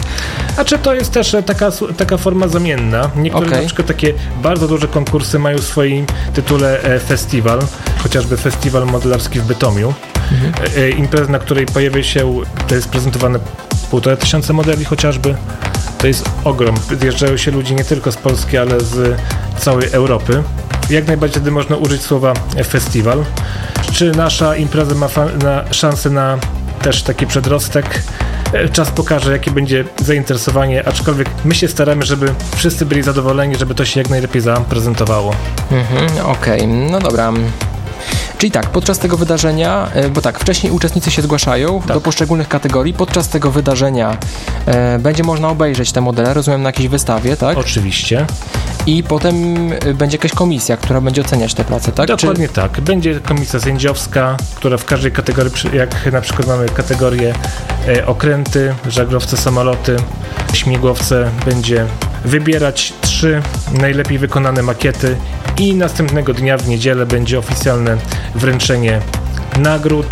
A czy to jest też taka, taka forma zamienna? Niektóre okay. na przykład takie bardzo duże konkursy mają w swoim tytule e, festiwal, chociażby festiwal modelarski w Bytomiu. Mhm. E, impreza, na której pojawia się, to jest prezentowane półtora tysiąca modeli chociażby. To jest ogrom. Zjeżdżają się ludzie nie tylko z Polski, ale z całej Europy. Jak najbardziej wtedy można użyć słowa festiwal. Czy nasza impreza ma fa- na szansę na też taki przedrostek? Czas pokaże, jakie będzie zainteresowanie, aczkolwiek my się staramy, żeby wszyscy byli zadowoleni, żeby to się jak najlepiej zaprezentowało. Mhm, okej, okay. No dobra. Czyli tak, podczas tego wydarzenia, bo tak, wcześniej uczestnicy się zgłaszają tak. do poszczególnych kategorii, podczas tego wydarzenia e, będzie można obejrzeć te modele, rozumiem, na jakiejś wystawie, tak? Oczywiście. I potem będzie jakaś komisja, która będzie oceniać te prace, tak? Dokładnie Czy... tak. Będzie komisja sędziowska, która w każdej kategorii, jak na przykład mamy kategorię e, okręty, żaglowce, samoloty, śmigłowce, będzie wybierać trzy najlepiej wykonane makiety i następnego dnia w niedzielę będzie oficjalne wręczenie nagród,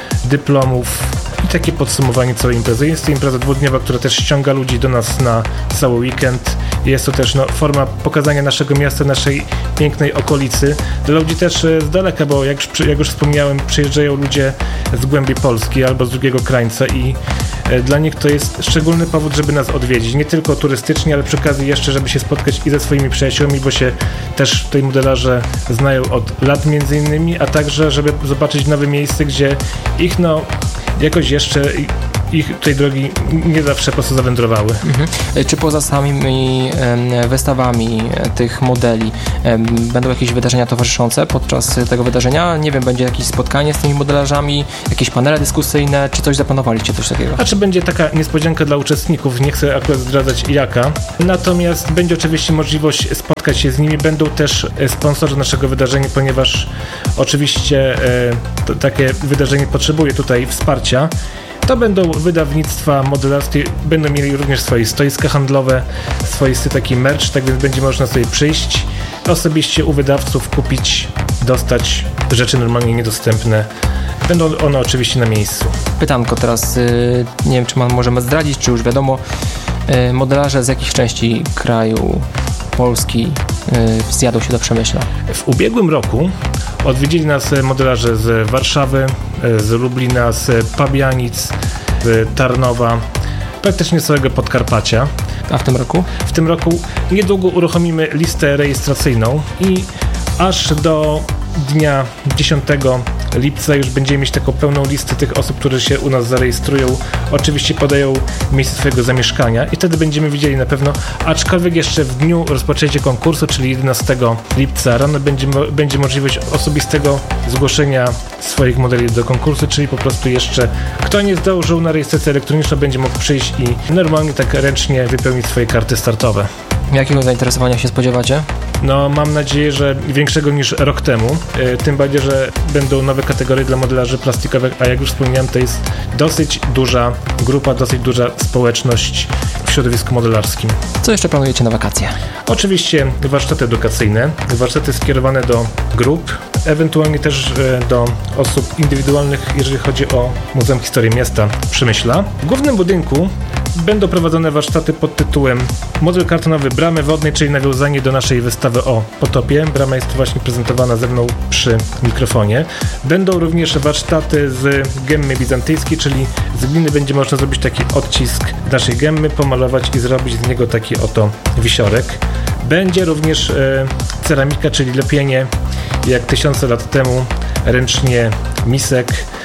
dyplomów i takie podsumowanie całej imprezy. Jest to impreza dwudniowa, która też ściąga ludzi do nas na cały weekend. Jest to też no, forma pokazania naszego miasta, naszej pięknej okolicy. Dla ludzi też z daleka, bo jak, jak już wspomniałem, przyjeżdżają ludzie z głębi Polski albo z drugiego krańca i dla nich to jest szczególny powód, żeby nas odwiedzić. Nie tylko turystycznie, ale przy okazji jeszcze, żeby się spotkać i ze swoimi przyjaciółmi, bo się też tutaj modelarze znają od lat między innymi, a także, żeby zobaczyć nowe miejsce, gdzie ich no jakoś jeszcze ich tej drogi nie zawsze po prostu zawędrowały. Mhm. Czy poza samymi e, wystawami tych modeli e, będą jakieś wydarzenia towarzyszące podczas tego wydarzenia? Nie wiem, będzie jakieś spotkanie z tymi modelarzami, jakieś panele dyskusyjne, czy coś zaplanowaliście, coś takiego? A czy będzie taka niespodzianka dla uczestników? Nie chcę akurat zdradzać jaka. Natomiast będzie oczywiście możliwość spotkać się z nimi. Będą też sponsorzy naszego wydarzenia, ponieważ oczywiście e, to, takie wydarzenie potrzebuje tutaj wsparcia. To będą wydawnictwa modelarskie, będą mieli również swoje stoiska handlowe, swoisty taki merch, tak więc będzie można sobie przyjść, osobiście u wydawców kupić, dostać rzeczy normalnie niedostępne. Będą one oczywiście na miejscu. Pytanko teraz, yy, nie wiem, czy man możemy zdradzić, czy już wiadomo, yy, modelarze z jakich części kraju Polski yy, zjadą się do Przemyśla? W ubiegłym roku odwiedzili nas modelarze z Warszawy, z Lublina, z Pabianic, z Tarnowa, praktycznie z całego Podkarpacia. A w tym roku? W tym roku niedługo uruchomimy listę rejestracyjną i aż do dnia dziesiątego lipca już będziemy mieć taką pełną listę tych osób, które się u nas zarejestrują. Oczywiście podają miejsce swojego zamieszkania i wtedy będziemy widzieli na pewno, aczkolwiek jeszcze w dniu rozpoczęcia konkursu, czyli jedenastego lipca rano będzie, będzie możliwość osobistego zgłoszenia swoich modeli do konkursu, czyli po prostu jeszcze kto nie zdążył na rejestrację elektroniczną, będzie mógł przyjść i normalnie tak ręcznie wypełnić swoje karty startowe. Jakiego zainteresowania się spodziewacie? No, mam nadzieję, że większego niż rok temu. Yy, tym bardziej, że będą nowe kategorie dla modelarzy plastikowych, a jak już wspomniałem, to jest dosyć duża grupa, dosyć duża społeczność w środowisku modelarskim. Co jeszcze planujecie na wakacje? Oczywiście warsztaty edukacyjne, warsztaty skierowane do grup, ewentualnie też yy, do osób indywidualnych, jeżeli chodzi o Muzeum Historii Miasta Przemyśla. W głównym budynku będą prowadzone warsztaty pod tytułem Model kartonowy bramy wodnej, czyli nawiązanie do naszej wystawy o potopie. Brama jest właśnie prezentowana ze mną przy mikrofonie. Będą również warsztaty z gemmy bizantyjskiej, czyli z gliny będzie można zrobić taki odcisk naszej gemmy, pomalować i zrobić z niego taki oto wisiorek. Będzie również e, ceramika, czyli lepienie jak tysiące lat temu ręcznie misek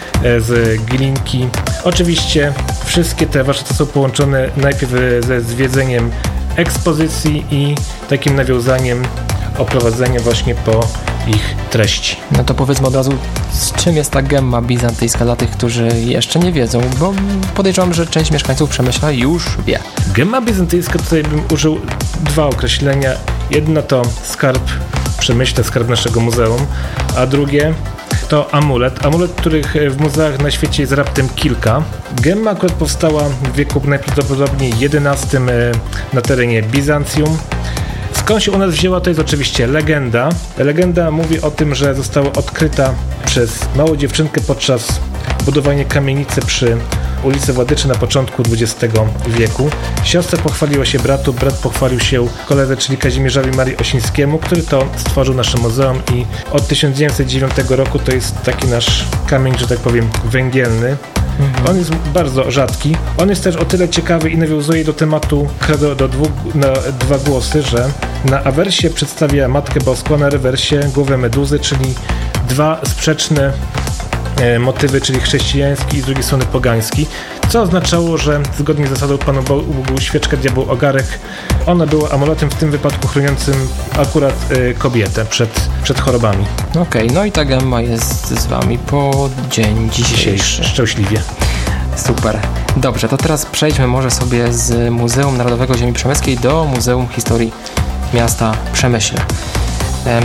z glinki. Oczywiście wszystkie te warsztaty są połączone najpierw ze zwiedzeniem ekspozycji i takim nawiązaniem oprowadzeniem właśnie po ich treści. No to powiedzmy od razu, z czym jest ta gemma bizantyjska dla tych, którzy jeszcze nie wiedzą, bo podejrzewam, że część mieszkańców Przemyśla już wie. Gemma bizantyjska, tutaj bym użył dwa określenia. Jedno to skarb Przemyśla, skarb naszego muzeum, a drugie to amulet. Amulet, których w muzeach na świecie jest raptem kilka. Gemma akurat powstała w wieku najprawdopodobniej jedenastym na terenie Bizancjum. Skąd się u nas wzięła, to jest oczywiście legenda. Legenda mówi o tym, że została odkryta przez małą dziewczynkę podczas budowania kamienicy przy ulicy Władyczy na początku dwudziestego wieku. Siostra pochwaliła się bratu, brat pochwalił się koledze, czyli Kazimierzowi Marii Osińskiemu, który to stworzył nasze muzeum i od tysiąc dziewięćset dziewiątego roku to jest taki nasz kamień, że tak powiem, węgielny. Mhm. On jest bardzo rzadki. On jest też o tyle ciekawy i nawiązuje do tematu Credo do dwóch, na dwa głosy, że na awersie przedstawia Matkę Boską, a na rewersie głowę Meduzy, czyli dwa sprzeczne e, motywy, czyli chrześcijański i z drugiej strony pogański, co oznaczało, że zgodnie z zasadą Panu Bogu świeczka, diabeł ogarek, ona była amuletem w tym wypadku chroniącym akurat e, kobietę przed, przed chorobami. Okej, okay, no i ta gemma jest z Wami po dzień dzisiejszy. Szczęśliwie. Super. Dobrze, to teraz przejdźmy może sobie z Muzeum Narodowego Ziemi Przemyskiej do Muzeum Historii Miasta Przemyśla. Um,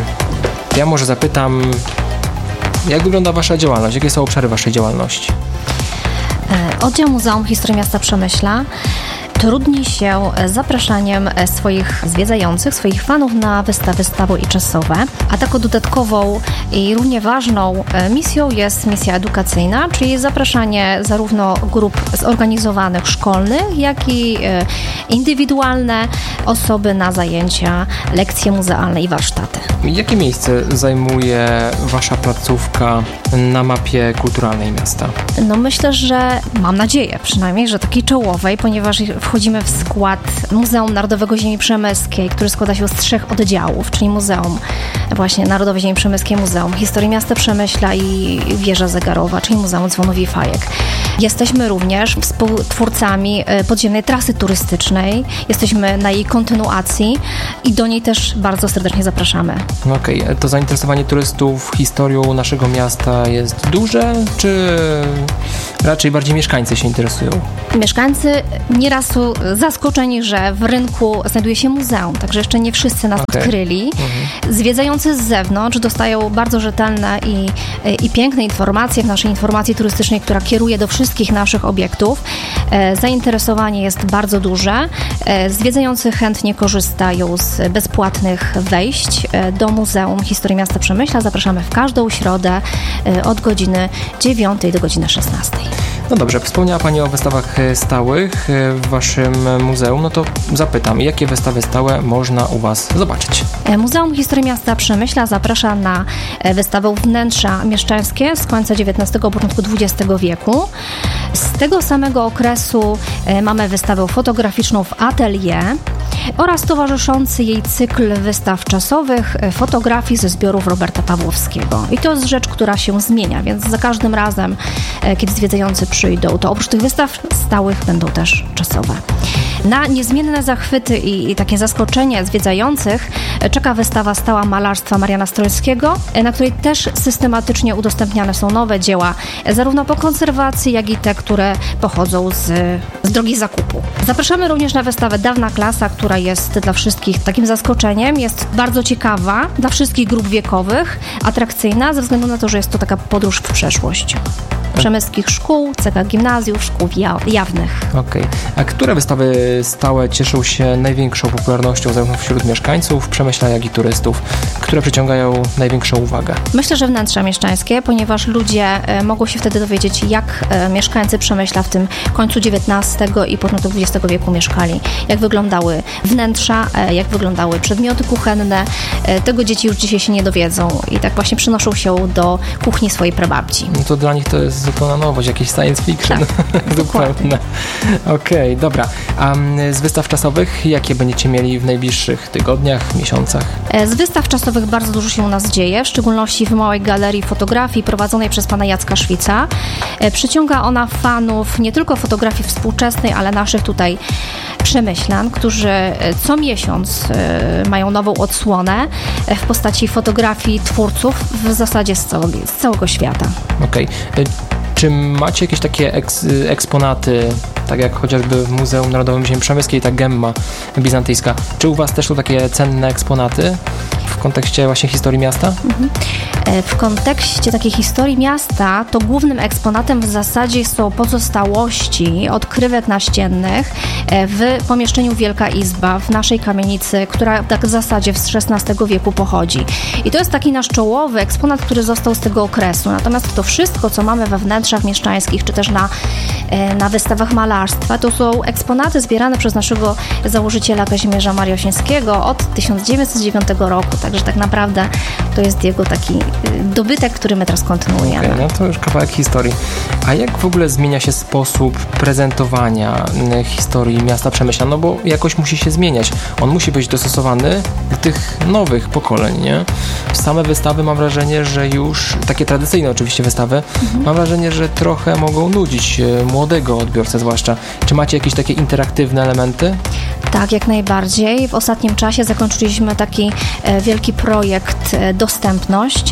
ja może zapytam, jak wygląda Wasza działalność? Jakie są obszary Waszej działalności? Oddział Muzeum Historii Miasta Przemyśla trudni się z zapraszaniem swoich zwiedzających, swoich fanów na wystawy stałe i czasowe. A taką dodatkową i równie ważną misją jest misja edukacyjna, czyli zapraszanie zarówno grup zorganizowanych szkolnych, jak i indywidualne osoby na zajęcia, lekcje muzealne i warsztaty. Jakie miejsce zajmuje Wasza placówka na mapie kulturalnej miasta? No myślę, że mam nadzieję przynajmniej, że takiej czołowej, ponieważ wchodzimy w skład Muzeum Narodowego Ziemi Przemyskiej, który składa się z trzech oddziałów, czyli Muzeum właśnie Narodowe Ziemi Przemyskie, Muzeum Historii Miasta Przemyśla i Wieża Zegarowa, czyli Muzeum Dzwonów i Fajek. Jesteśmy również współtwórcami podziemnej trasy turystycznej, jesteśmy na jej kontynuacji i do niej też bardzo serdecznie zapraszamy. Okej, okay. To zainteresowanie turystów historią naszego miasta jest duże, czy raczej bardziej mieszkańcy się interesują? Mieszkańcy nieraz są zaskoczeni, że w rynku znajduje się muzeum, także jeszcze nie wszyscy nas okay. odkryli. Mhm. Zwiedzający z zewnątrz dostają bardzo rzetelne i, i piękne informacje w naszej informacji turystycznej, która kieruje do wszystkich naszych obiektów. Zainteresowanie jest bardzo duże. Zwiedzający chętnie korzystają z bezpłatnych wejść do Muzeum Historii Miasta Przemyśla. Zapraszamy w każdą środę od godziny dziewiątej do godziny szesnastej. No dobrze, wspomniała Pani o wystawach stałych w Waszym muzeum, no to zapytam, jakie wystawy stałe można u Was zobaczyć? Muzeum Historii Miasta Przemyśla zaprasza na wystawę Wnętrza Mieszczańskie z końca dziewiętnastego, początku dwudziestego wieku. Z tego samego okresu mamy wystawę fotograficzną w Atelier oraz towarzyszący jej cykl wystaw czasowych fotografii ze zbiorów Roberta Pawłowskiego. I to jest rzecz, która się zmienia, więc za każdym razem, kiedy zwiedzający przyjdą, to oprócz tych wystaw stałych będą też czasowe. Na niezmienne zachwyty i, i takie zaskoczenie zwiedzających czeka wystawa stała malarstwa Mariana Strojskiego, na której też systematycznie udostępniane są nowe dzieła, zarówno po konserwacji, jak i te, które pochodzą z, z drogi zakupu. Zapraszamy również na wystawę Dawna Klasa, która jest dla wszystkich takim zaskoczeniem, jest bardzo ciekawa, dla wszystkich grup wiekowych, atrakcyjna, ze względu na to, że jest to taka podróż w przeszłość. Przemyskich szkół, C K gimnazjów, szkół jawnych. Okej. Okay. A które wystawy stałe cieszą się największą popularnością zarówno wśród mieszkańców Przemyśla, jak i turystów? Które przyciągają największą uwagę? Myślę, że wnętrza mieszczańskie, ponieważ ludzie e, mogą się wtedy dowiedzieć, jak e, mieszkańcy Przemyśla w tym końcu dziewiętnastego i początku dwudziestego wieku mieszkali. Jak wyglądały wnętrza, e, jak wyglądały przedmioty kuchenne. E, tego dzieci już dzisiaj się nie dowiedzą i tak właśnie przynoszą się do kuchni swojej prababci. No to dla nich to jest zupełna nowość, jakiś science fiction. Tak, dokładnie. Okej, okay, dobra. A z wystaw czasowych, jakie będziecie mieli w najbliższych tygodniach, miesiącach? Z wystaw czasowych bardzo dużo się u nas dzieje, w szczególności w Małej Galerii Fotografii prowadzonej przez pana Jacka Szwica. Przyciąga ona fanów nie tylko fotografii współczesnej, ale naszych tutaj przemyślan, którzy co miesiąc mają nową odsłonę w postaci fotografii twórców w zasadzie z całego, z całego świata. Okej. Okay. Czy macie jakieś takie eks, eksponaty, tak jak chociażby w Muzeum Narodowym Ziemi Przemyskiej, ta gemma bizantyjska? Czy u Was też są takie cenne eksponaty w kontekście właśnie historii miasta? Mhm. W kontekście takiej historii miasta to głównym eksponatem w zasadzie są pozostałości odkrywek naściennych w pomieszczeniu Wielka Izba w naszej kamienicy, która tak w zasadzie z szesnastego wieku pochodzi. I to jest taki nasz czołowy eksponat, który został z tego okresu. Natomiast to wszystko, co mamy we wnętrzach mieszczańskich, czy też na, na wystawach malarstwa, to są eksponaty zbierane przez naszego założyciela Kazimierza Mariosińskiego od tysiąc dziewięćset dziewiątego roku. Także tak naprawdę to jest jego taki dobytek, który my teraz kontynuujemy. Okay, no to już kawałek historii. A jak w ogóle zmienia się sposób prezentowania historii miasta Przemyśla? No bo jakoś musi się zmieniać. On musi być dostosowany do tych nowych pokoleń, nie? Same wystawy mam wrażenie, że już, takie tradycyjne oczywiście wystawy, mhm. mam wrażenie, że trochę mogą nudzić młodego odbiorcę zwłaszcza. Czy macie jakieś takie interaktywne elementy? Tak, jak najbardziej. W ostatnim czasie zakończyliśmy taki e, wielki projekt e, Dostępność,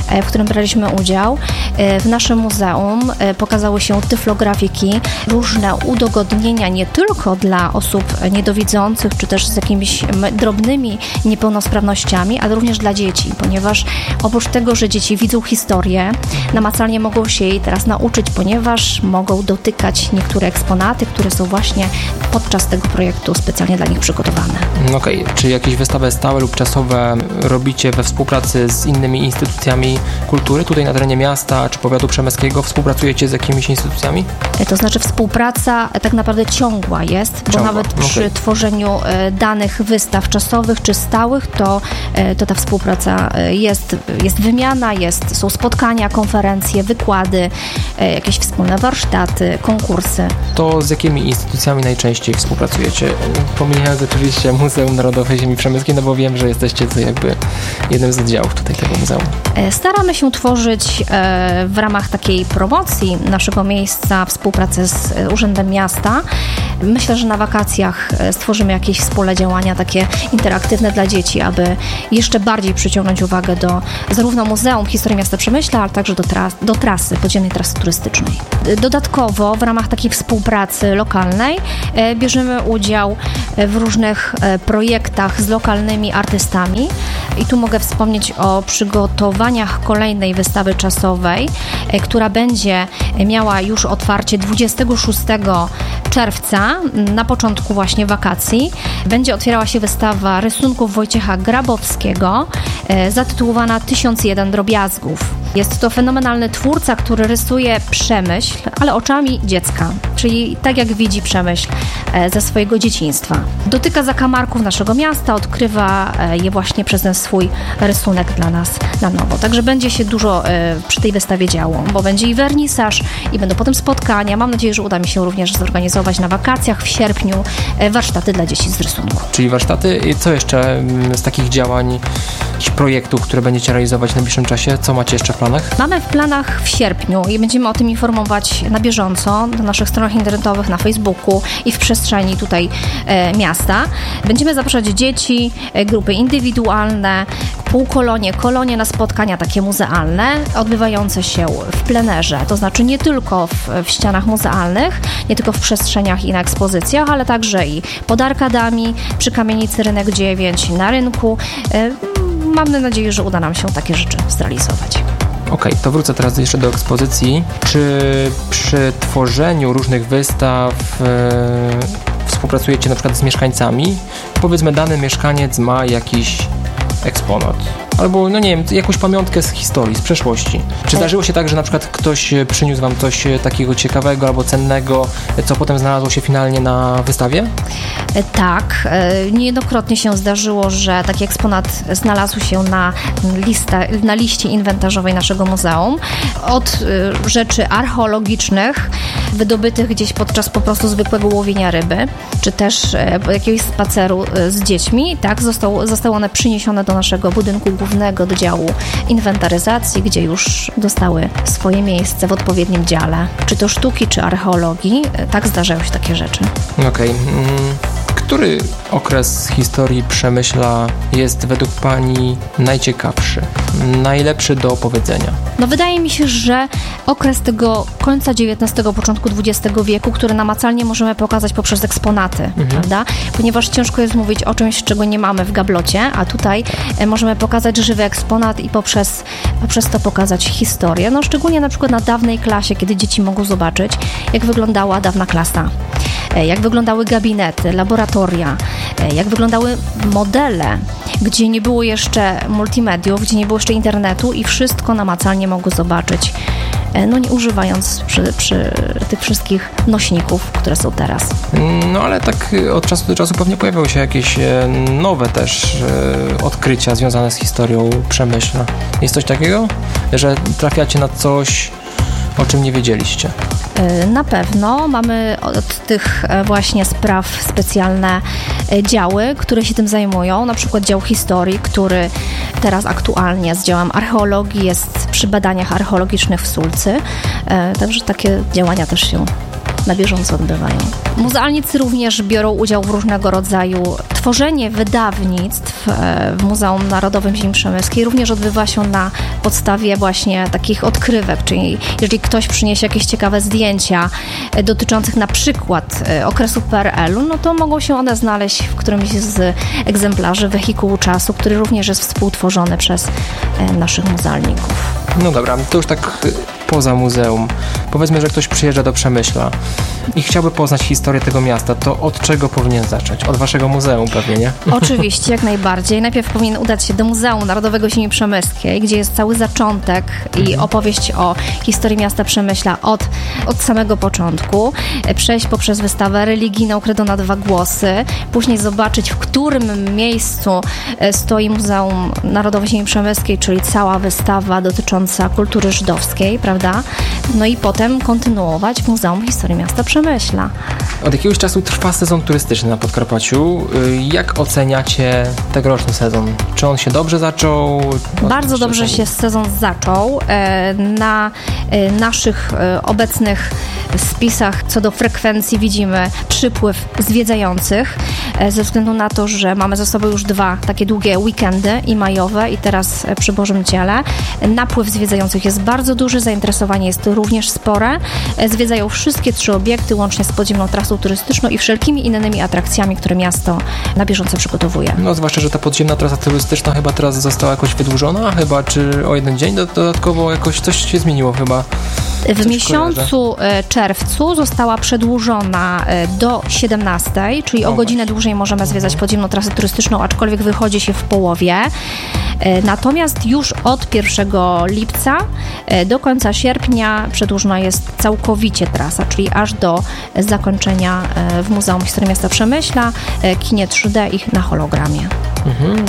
w którym braliśmy udział. W naszym muzeum pokazały się tyflografiki, różne udogodnienia nie tylko dla osób niedowidzących, czy też z jakimiś drobnymi niepełnosprawnościami, ale również dla dzieci, ponieważ oprócz tego, że dzieci widzą historię, namacalnie mogą się jej teraz nauczyć, ponieważ mogą dotykać niektóre eksponaty, które są właśnie podczas tego projektu specjalnie dla nich przygotowane. Okej, okay. Czy jakieś wystawy stałe lub czasowe robicie we współpracy z innymi instytucjami kultury tutaj na terenie miasta czy powiatu przemyskiego? Współpracujecie z jakimiś instytucjami? To znaczy współpraca tak naprawdę ciągła jest, bo ciągła. Nawet przy okay. tworzeniu danych wystaw czasowych czy stałych, to, to ta współpraca jest, jest wymiana, jest, są spotkania, konferencje, wykłady, jakieś wspólne warsztaty, konkursy. To z jakimi instytucjami najczęściej współpracujecie? Pomijając oczywiście Muzeum Narodowe Ziemi Przemyskiej, no bo wiem, że jesteście to jakby jednym z oddziałów tutaj tego muzeum. Staramy się tworzyć w ramach takiej promocji naszego miejsca współpracę z Urzędem Miasta. Myślę, że na wakacjach stworzymy jakieś wspólne działania takie interaktywne dla dzieci, aby jeszcze bardziej przyciągnąć uwagę do zarówno Muzeum Historii Miasta Przemyśla, ale także do, tras- do trasy, podziemnej trasy turystycznej. Dodatkowo w ramach takiej współpracy lokalnej bierzemy udział w różnych projektach z lokalnymi artystami i tu mogę wspomnieć o przygotowaniach kolejnej wystawy czasowej, która będzie miała już otwarcie dwudziestego szóstego czerwca, na początku właśnie wakacji. Będzie otwierała się wystawa rysunków Wojciecha Grabowskiego zatytułowana tysiąc jeden drobiazgów. Jest to fenomenalny twórca, który rysuje Przemyśl, ale oczami dziecka, czyli tak jak widzi Przemyśl ze swojego dzieciństwa. Dotyka zakamarków naszego miasta, odkrywa je właśnie przez ten swój rysunek dla nas na nowo. Także będzie się dużo przy tej wystawie działo, bo będzie i wernisaż, i będą potem spotkania. Mam nadzieję, że uda mi się również zorganizować na wakacjach w sierpniu warsztaty dla dzieci z rysunku. Czyli warsztaty i co jeszcze z takich działań, jakichś projektów, które będziecie realizować w najbliższym czasie? Co macie jeszcze w planach? Mamy w planach w sierpniu i będziemy o tym informować na bieżąco na naszych stronach internetowych, na Facebooku i w przestrzeni tutaj e, miasta. Będziemy zapraszać dzieci, e, grupy indywidualne, półkolonie, kolonie na spotkania takie muzealne, odbywające się w plenerze, to znaczy nie tylko w, w ścianach muzealnych, nie tylko w przestrzeniach i na ekspozycjach, ale także i pod arkadami, przy kamienicy Rynek dziewięć, na rynku. E, mamy nadzieję, że uda nam się takie rzeczy zrealizować. Okej, okay, to wrócę teraz jeszcze do ekspozycji. Czy przy tworzeniu różnych wystaw e, współpracujecie na przykład z mieszkańcami? Powiedzmy, dany mieszkaniec ma jakiś eksponat. Albo, no nie wiem, jakąś pamiątkę z historii, z przeszłości. Czy zdarzyło się tak, że na przykład ktoś przyniósł wam coś takiego ciekawego albo cennego, co potem znalazło się finalnie na wystawie? Tak. Niejednokrotnie się zdarzyło, że taki eksponat znalazł się na, lista, na liście inwentarzowej naszego muzeum. Od rzeczy archeologicznych, wydobytych gdzieś podczas po prostu zwykłego łowienia ryby, czy też jakiegoś spaceru z dziećmi, tak, został, zostały one przyniesione do naszego budynku głównego do działu inwentaryzacji, gdzie już dostały swoje miejsce w odpowiednim dziale. Czy to sztuki, czy archeologii, tak zdarzają się takie rzeczy. Okej. Okay. Który okres historii Przemyśla jest według Pani najciekawszy, najlepszy do opowiedzenia? No wydaje mi się, że okres tego końca dziewiętnastego, początku dwudziestego wieku, który namacalnie możemy pokazać poprzez eksponaty, mhm. prawda? Ponieważ ciężko jest mówić o czymś, czego nie mamy w gablocie, a tutaj możemy pokazać żywy eksponat i poprzez, poprzez to pokazać historię. No szczególnie na przykład na dawnej klasie, kiedy dzieci mogą zobaczyć, jak wyglądała dawna klasa, jak wyglądały gabinety, laboratoria, jak wyglądały modele, gdzie nie było jeszcze multimediów, gdzie nie było jeszcze internetu i wszystko namacalnie mogły zobaczyć, no nie używając przy, przy tych wszystkich nośników, które są teraz. No ale tak od czasu do czasu pewnie pojawiały się jakieś nowe też odkrycia związane z historią Przemyśla. Jest coś takiego, że trafiacie na coś, o czym nie wiedzieliście? Na pewno. Mamy od tych właśnie spraw specjalne działy, które się tym zajmują. Na przykład dział historii, który teraz aktualnie z działem archeologii jest przy badaniach archeologicznych w Sulcy. Także takie działania też się na bieżąco odbywają. Muzealnicy również biorą udział w różnego rodzaju tworzenie wydawnictw w Muzeum Narodowym Ziemi Przemyskiej również odbywa się na podstawie właśnie takich odkrywek, czyli jeżeli ktoś przyniesie jakieś ciekawe zdjęcia dotyczących na przykład okresu P R L u, no to mogą się one znaleźć w którymś z egzemplarzy wehikułu czasu, który również jest współtworzony przez naszych muzealników. No dobra, to już tak poza muzeum. Powiedzmy, że ktoś przyjeżdża do Przemyśla i chciałby poznać historię tego miasta, to od czego powinien zacząć? Od waszego muzeum pewnie, nie? Oczywiście, jak najbardziej. Najpierw powinien udać się do Muzeum Narodowego Ziemi Przemyskiej, gdzie jest cały zaczątek i opowieść o historii miasta Przemyśla od, od samego początku. Przejść poprzez wystawę religijną Credo na dwa głosy, później zobaczyć, w którym miejscu stoi Muzeum Narodowe Ziemi Przemyskiej, czyli cała wystawa dotycząca kultury żydowskiej, prawda? No i potem kontynuować w Muzeum Historii Miasta Przemyśla. Od jakiegoś czasu trwa sezon turystyczny na Podkarpaciu. Jak oceniacie tegoroczny sezon? Czy on się dobrze zaczął? Bardzo dobrze się sezon zaczął. Na naszych obecnych spisach co do frekwencji widzimy przypływ zwiedzających, ze względu na to, że mamy za sobą już dwa takie długie weekendy i majowe i teraz przy Bożym Ciele. Napływ zwiedzających jest bardzo duży, zainteresowanie jest również spore. Zwiedzają wszystkie trzy obiekty, łącznie z podziemną trasą turystyczną i wszelkimi innymi atrakcjami, które miasto na bieżąco przygotowuje. No zwłaszcza, że ta podziemna trasa turystyczna chyba teraz została jakoś wydłużona, chyba, czy o jeden dzień dodatkowo jakoś coś się zmieniło chyba. W miesiącu kojarzę. czerwcu została przedłużona do siedemnastej, czyli o, o godzinę właśnie. dłużej możemy zwiedzać mhm. podziemną trasę turystyczną, aczkolwiek wychodzi się w połowie. Natomiast już od pierwszego lipca do końca sierpnia przedłużona jest całkowicie trasa, czyli aż do zakończenia w Muzeum Historii Miasta Przemyśla, kinie trzy D i na hologramie. Mhm.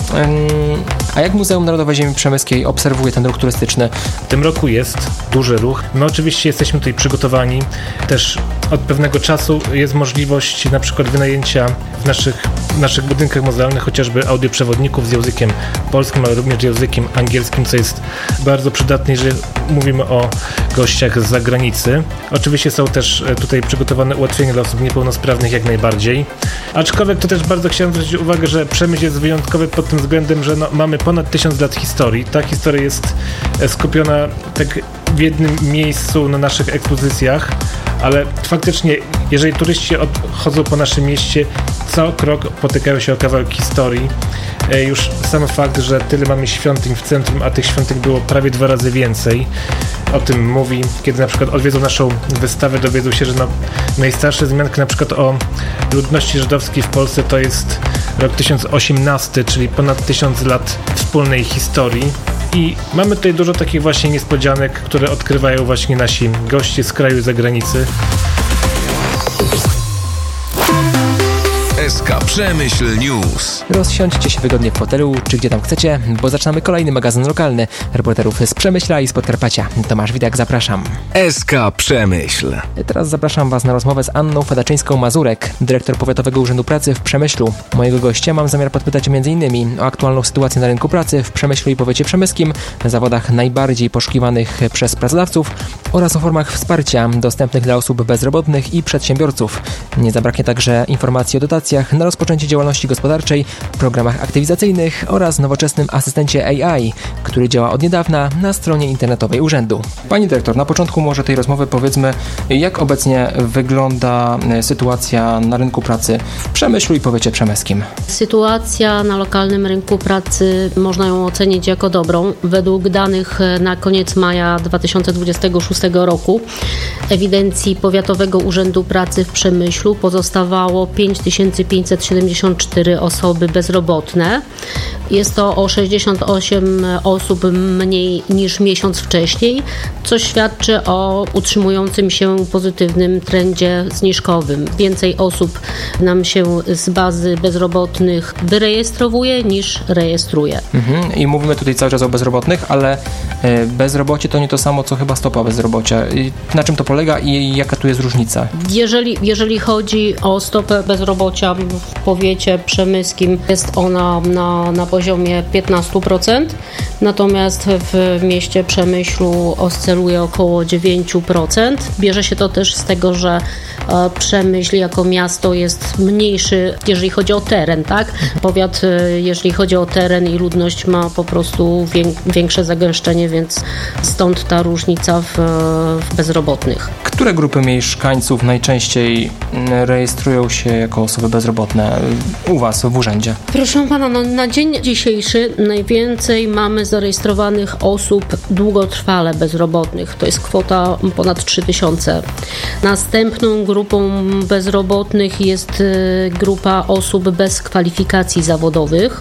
A jak Muzeum Narodowe Ziemi Przemyskiej obserwuje ten ruch turystyczny? W tym roku jest duży ruch. My oczywiście jesteśmy tutaj przygotowani. Też od pewnego czasu jest możliwość na przykład wynajęcia w naszych, w naszych budynkach muzealnych chociażby audioprzewodników z językiem polskim, ale również językiem angielskim, co jest bardzo przydatne, jeżeli mówimy o gościach z zagranicy. Oczywiście są też tutaj przygotowane ułatwienia dla osób niepełnosprawnych jak najbardziej. Aczkolwiek to też bardzo chciałem zwrócić uwagę, że Przemyśl jest wyjątkowy pod tym względem, że no, mamy ponad tysiąc lat historii. Ta historia jest skupiona tak w jednym miejscu na naszych ekspozycjach, ale faktycznie, jeżeli turyści chodzą po naszym mieście, co krok potykają się o kawałek historii. Już sam fakt, że tyle mamy świątyń w centrum, a tych świątyń było prawie dwa razy więcej, o tym mówi. Kiedy na przykład odwiedzą naszą wystawę, dowiedzą się, że no, najstarsze wzmianki na przykład o ludności żydowskiej w Polsce to jest rok tysiąc osiemnasty, czyli ponad tysiąc lat wspólnej historii. I mamy tutaj dużo takich właśnie niespodzianek, które odkrywają właśnie nasi goście z kraju i zagranicy. S K Przemyśl News. Rozsiądźcie się wygodnie w fotelu, czy gdzie tam chcecie, bo zaczynamy kolejny magazyn lokalny. Reporterów z Przemyśla i z Podkarpacia. Tomasz Widak, zapraszam. S K Przemyśl. Teraz zapraszam Was na rozmowę z Anną Fedaczyńską-Mazurek, dyrektor Powiatowego Urzędu Pracy w Przemyślu. Mojego gościa mam zamiar podpytać między innymi o aktualną sytuację na rynku pracy w Przemyślu i powiecie przemyskim, zawodach najbardziej poszukiwanych przez pracodawców oraz o formach wsparcia dostępnych dla osób bezrobotnych i przedsiębiorców. Nie zabraknie także informacji o dotacjach na rozpoczęcie działalności gospodarczej, programach aktywizacyjnych oraz nowoczesnym asystencie A I, który działa od niedawna na stronie internetowej urzędu. Pani dyrektor, na początku może tej rozmowy powiedzmy, jak obecnie wygląda sytuacja na rynku pracy w Przemyślu i powiecie przemyskim. Sytuacja na lokalnym rynku pracy można ją ocenić jako dobrą. Według danych na koniec maja dwa tysiące dwudziestego szóstego roku ewidencji Powiatowego Urzędu Pracy w Przemyślu pozostawało pięć tysięcy pięćset siedemdziesiąt cztery osoby bezrobotne. Jest to o sześćdziesiąt osiem osób mniej niż miesiąc wcześniej, co świadczy o utrzymującym się pozytywnym trendzie zniżkowym. Więcej osób nam się z bazy bezrobotnych wyrejestrowuje niż rejestruje. Mhm. I mówimy tutaj cały czas o bezrobotnych, ale bezrobocie to nie to samo, co chyba stopa bezrobocia. Na czym to polega i jaka tu jest różnica? Jeżeli, jeżeli chodzi o stopę bezrobocia w powiecie przemyskim, jest ona na, na poziomie piętnaście procent, natomiast w mieście Przemyślu oscyluje około dziewięć procent. Bierze się to też z tego, że Przemyśl jako miasto jest mniejszy, jeżeli chodzi o teren, tak? Powiat, jeżeli chodzi o teren i ludność, ma po prostu większe zagęszczenie, więc stąd ta różnica w, w bezrobotnych. Które grupy mieszkańców najczęściej rejestrują się jako osoby bezrobotne u Was w urzędzie? Proszę pana, no, na dzień dzisiejszy najwięcej mamy zarejestrowanych osób długotrwale bezrobotnych. To jest kwota ponad trzy tysiące. Następną grupą bezrobotnych jest grupa osób bez kwalifikacji zawodowych.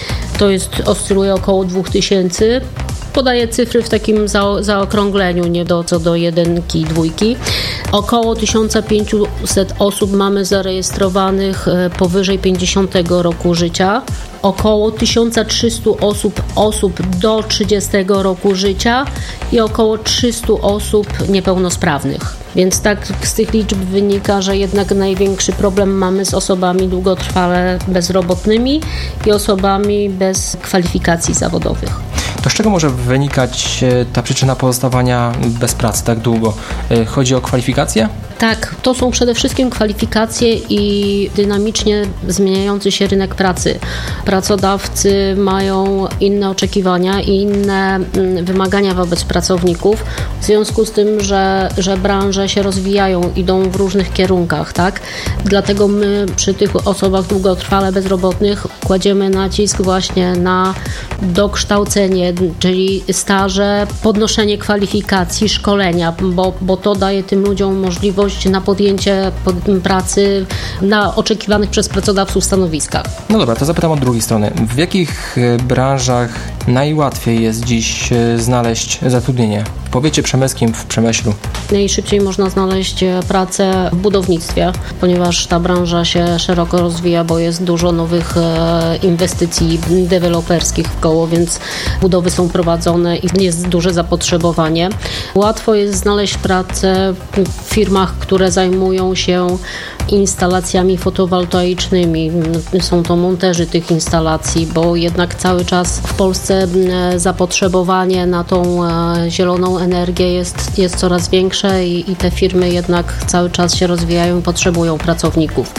To jest, oscyluje około dwa tysiące. Podaję cyfry w takim za, zaokrągleniu, nie do, co do jedynki, dwójki. Około tysiąc pięćset osób mamy zarejestrowanych powyżej pięćdziesiątego roku życia. Około tysiąc trzysta osób, osób do trzydziestego roku życia i około trzysta osób niepełnosprawnych. Więc tak z tych liczb wynika, że jednak największy problem mamy z osobami długotrwale bezrobotnymi i osobami bez kwalifikacji zawodowych. To z czego może wynikać ta przyczyna pozostawania bez pracy tak długo? Chodzi o kwalifikacje? Tak, to są przede wszystkim kwalifikacje i dynamicznie zmieniający się rynek pracy. Pracodawcy mają inne oczekiwania i inne wymagania wobec pracowników, w związku z tym, że, że branże się rozwijają, idą w różnych kierunkach, tak? Dlatego my przy tych osobach długotrwale bezrobotnych kładziemy nacisk właśnie na dokształcenie, czyli staże, podnoszenie kwalifikacji, szkolenia, bo, bo to daje tym ludziom możliwość na podjęcie pracy na oczekiwanych przez pracodawców stanowiskach. No dobra, to zapytam od drugiej strony. W jakich branżach najłatwiej jest dziś znaleźć zatrudnienie? W powiecie przemyskim, w Przemyślu. Najszybciej można znaleźć pracę w budownictwie, ponieważ ta branża się szeroko rozwija, bo jest dużo nowych inwestycji deweloperskich wkoło, więc budowy są prowadzone i jest duże zapotrzebowanie. Łatwo jest znaleźć pracę w firmach, które zajmują się instalacjami fotowoltaicznymi. Są to monterzy tych instalacji, bo jednak cały czas w Polsce zapotrzebowanie na tą zieloną energię jest, jest coraz większe i, i te firmy jednak cały czas się rozwijają i potrzebują pracowników.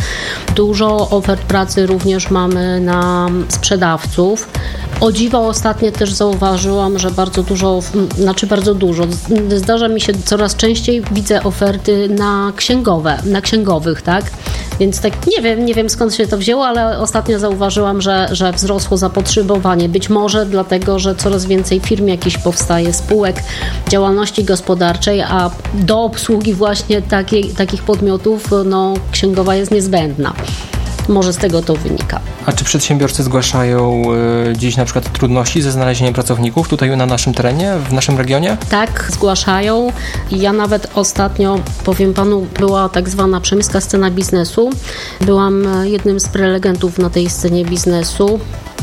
Dużo ofert pracy również mamy na sprzedawców. O dziwo ostatnio też zauważyłam, że bardzo dużo, znaczy bardzo dużo, zdarza mi się coraz częściej, widzę oferty na księgowe, na księgowych, tak? Więc tak nie wiem, nie wiem skąd się to wzięło, ale ostatnio zauważyłam, że, że wzrosło zapotrzebowanie. Być może dlatego, że coraz więcej firm jakichś powstaje, spółek, działalności gospodarczej, a do obsługi właśnie takiej, takich podmiotów no, księgowa jest niezbędna. Może z tego to wynika. A czy przedsiębiorcy zgłaszają y, dziś na przykład trudności ze znalezieniem pracowników tutaj na naszym terenie, w naszym regionie? Tak, zgłaszają. Ja nawet ostatnio, powiem panu, była tak zwana przemyska scena biznesu. Byłam jednym z prelegentów na tej scenie biznesu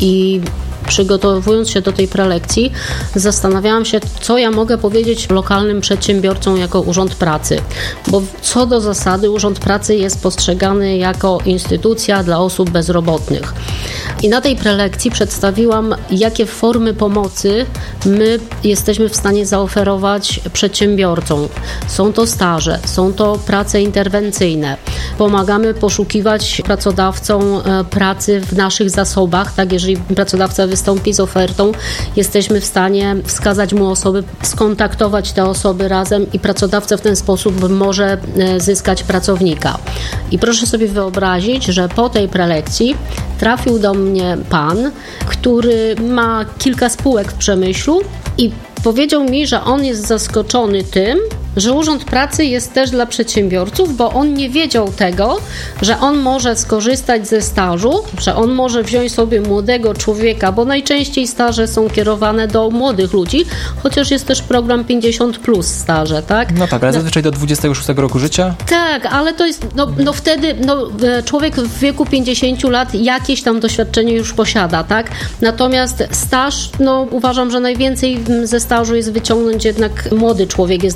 i przygotowując się do tej prelekcji, zastanawiałam się, co ja mogę powiedzieć lokalnym przedsiębiorcom jako Urząd Pracy. Bo co do zasady Urząd Pracy jest postrzegany jako instytucja dla osób bezrobotnych. I na tej prelekcji przedstawiłam, jakie formy pomocy my jesteśmy w stanie zaoferować przedsiębiorcom. Są to staże, są to prace interwencyjne. Pomagamy poszukiwać pracodawcom pracy w naszych zasobach, tak, jeżeli pracodawca wystąpi z ofertą, jesteśmy w stanie wskazać mu osoby, skontaktować te osoby razem i pracodawca w ten sposób może zyskać pracownika. I proszę sobie wyobrazić, że po tej prelekcji trafił do mnie pan, który ma kilka spółek w Przemyślu i powiedział mi, że on jest zaskoczony tym, że Urząd Pracy jest też dla przedsiębiorców, bo on nie wiedział tego, że on może skorzystać ze stażu, że on może wziąć sobie młodego człowieka, bo najczęściej staże są kierowane do młodych ludzi, chociaż jest też program pięćdziesiąt plus staże, tak? No tak, ale zazwyczaj do dwudziestego szóstego roku życia? Tak, ale to jest, no, no wtedy no, człowiek w wieku pięćdziesięciu lat jakieś tam doświadczenie już posiada, tak? Natomiast staż, no uważam, że najwięcej ze stażu jest wyciągnąć jednak młody człowiek, jest najwięcej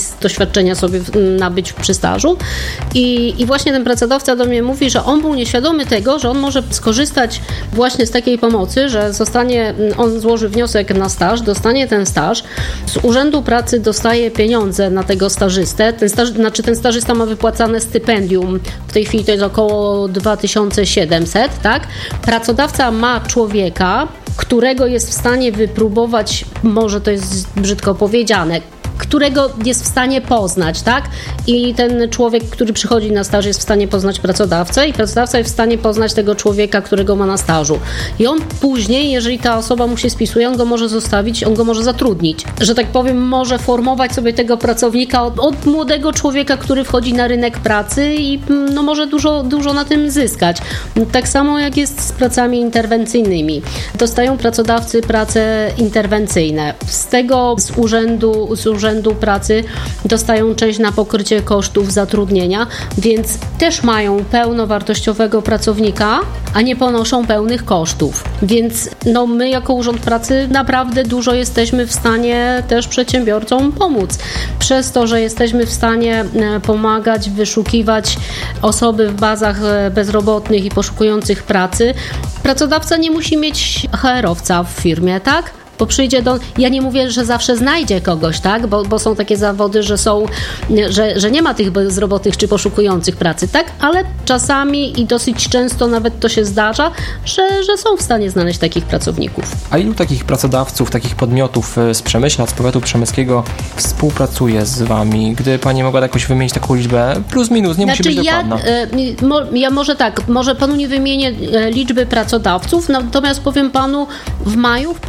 doświadczenia sobie nabyć przy stażu. I, I właśnie ten pracodawca do mnie mówi, że on był nieświadomy tego, że on może skorzystać właśnie z takiej pomocy, że zostanie, on złoży wniosek na staż, dostanie ten staż, z Urzędu Pracy dostaje pieniądze na tego stażystę, ten staż, znaczy ten stażysta ma wypłacane stypendium, w tej chwili to jest około dwa tysiące siedemset, tak? Pracodawca ma człowieka, którego jest w stanie wypróbować, może to jest brzydko powiedziane, którego jest w stanie poznać, tak? I ten człowiek, który przychodzi na staż, jest w stanie poznać pracodawcę i pracodawca jest w stanie poznać tego człowieka, którego ma na stażu. I on później, jeżeli ta osoba mu się spisuje, on go może zostawić, on go może zatrudnić. Że tak powiem, może formować sobie tego pracownika od, od młodego człowieka, który wchodzi na rynek pracy i no, może dużo, dużo na tym zyskać. Tak samo jak jest z pracami interwencyjnymi. Dostają pracodawcy prace interwencyjne. Z tego z urzędu, z urzędu Urzędu Pracy dostają część na pokrycie kosztów zatrudnienia, więc też mają pełnowartościowego pracownika, a nie ponoszą pełnych kosztów. Więc no, my jako Urząd Pracy naprawdę dużo jesteśmy w stanie też przedsiębiorcom pomóc. Przez to, że jesteśmy w stanie pomagać, wyszukiwać osoby w bazach bezrobotnych i poszukujących pracy, pracodawca nie musi mieć H R-owca w firmie, tak? Bo przyjdzie do... Ja nie mówię, że zawsze znajdzie kogoś, tak? Bo, bo są takie zawody, że są, że, że nie ma tych bezrobotnych czy poszukujących pracy, tak? Ale czasami i dosyć często nawet to się zdarza, że, że są w stanie znaleźć takich pracowników. A ilu takich pracodawców, takich podmiotów z Przemyśla, z powiatu przemyskiego współpracuje z wami? Gdy pani mogła jakoś wymienić taką liczbę, plus minus, nie znaczy musi być ja, dokładna. Ja może tak, może panu nie wymienię liczby pracodawców, natomiast powiem panu, w maju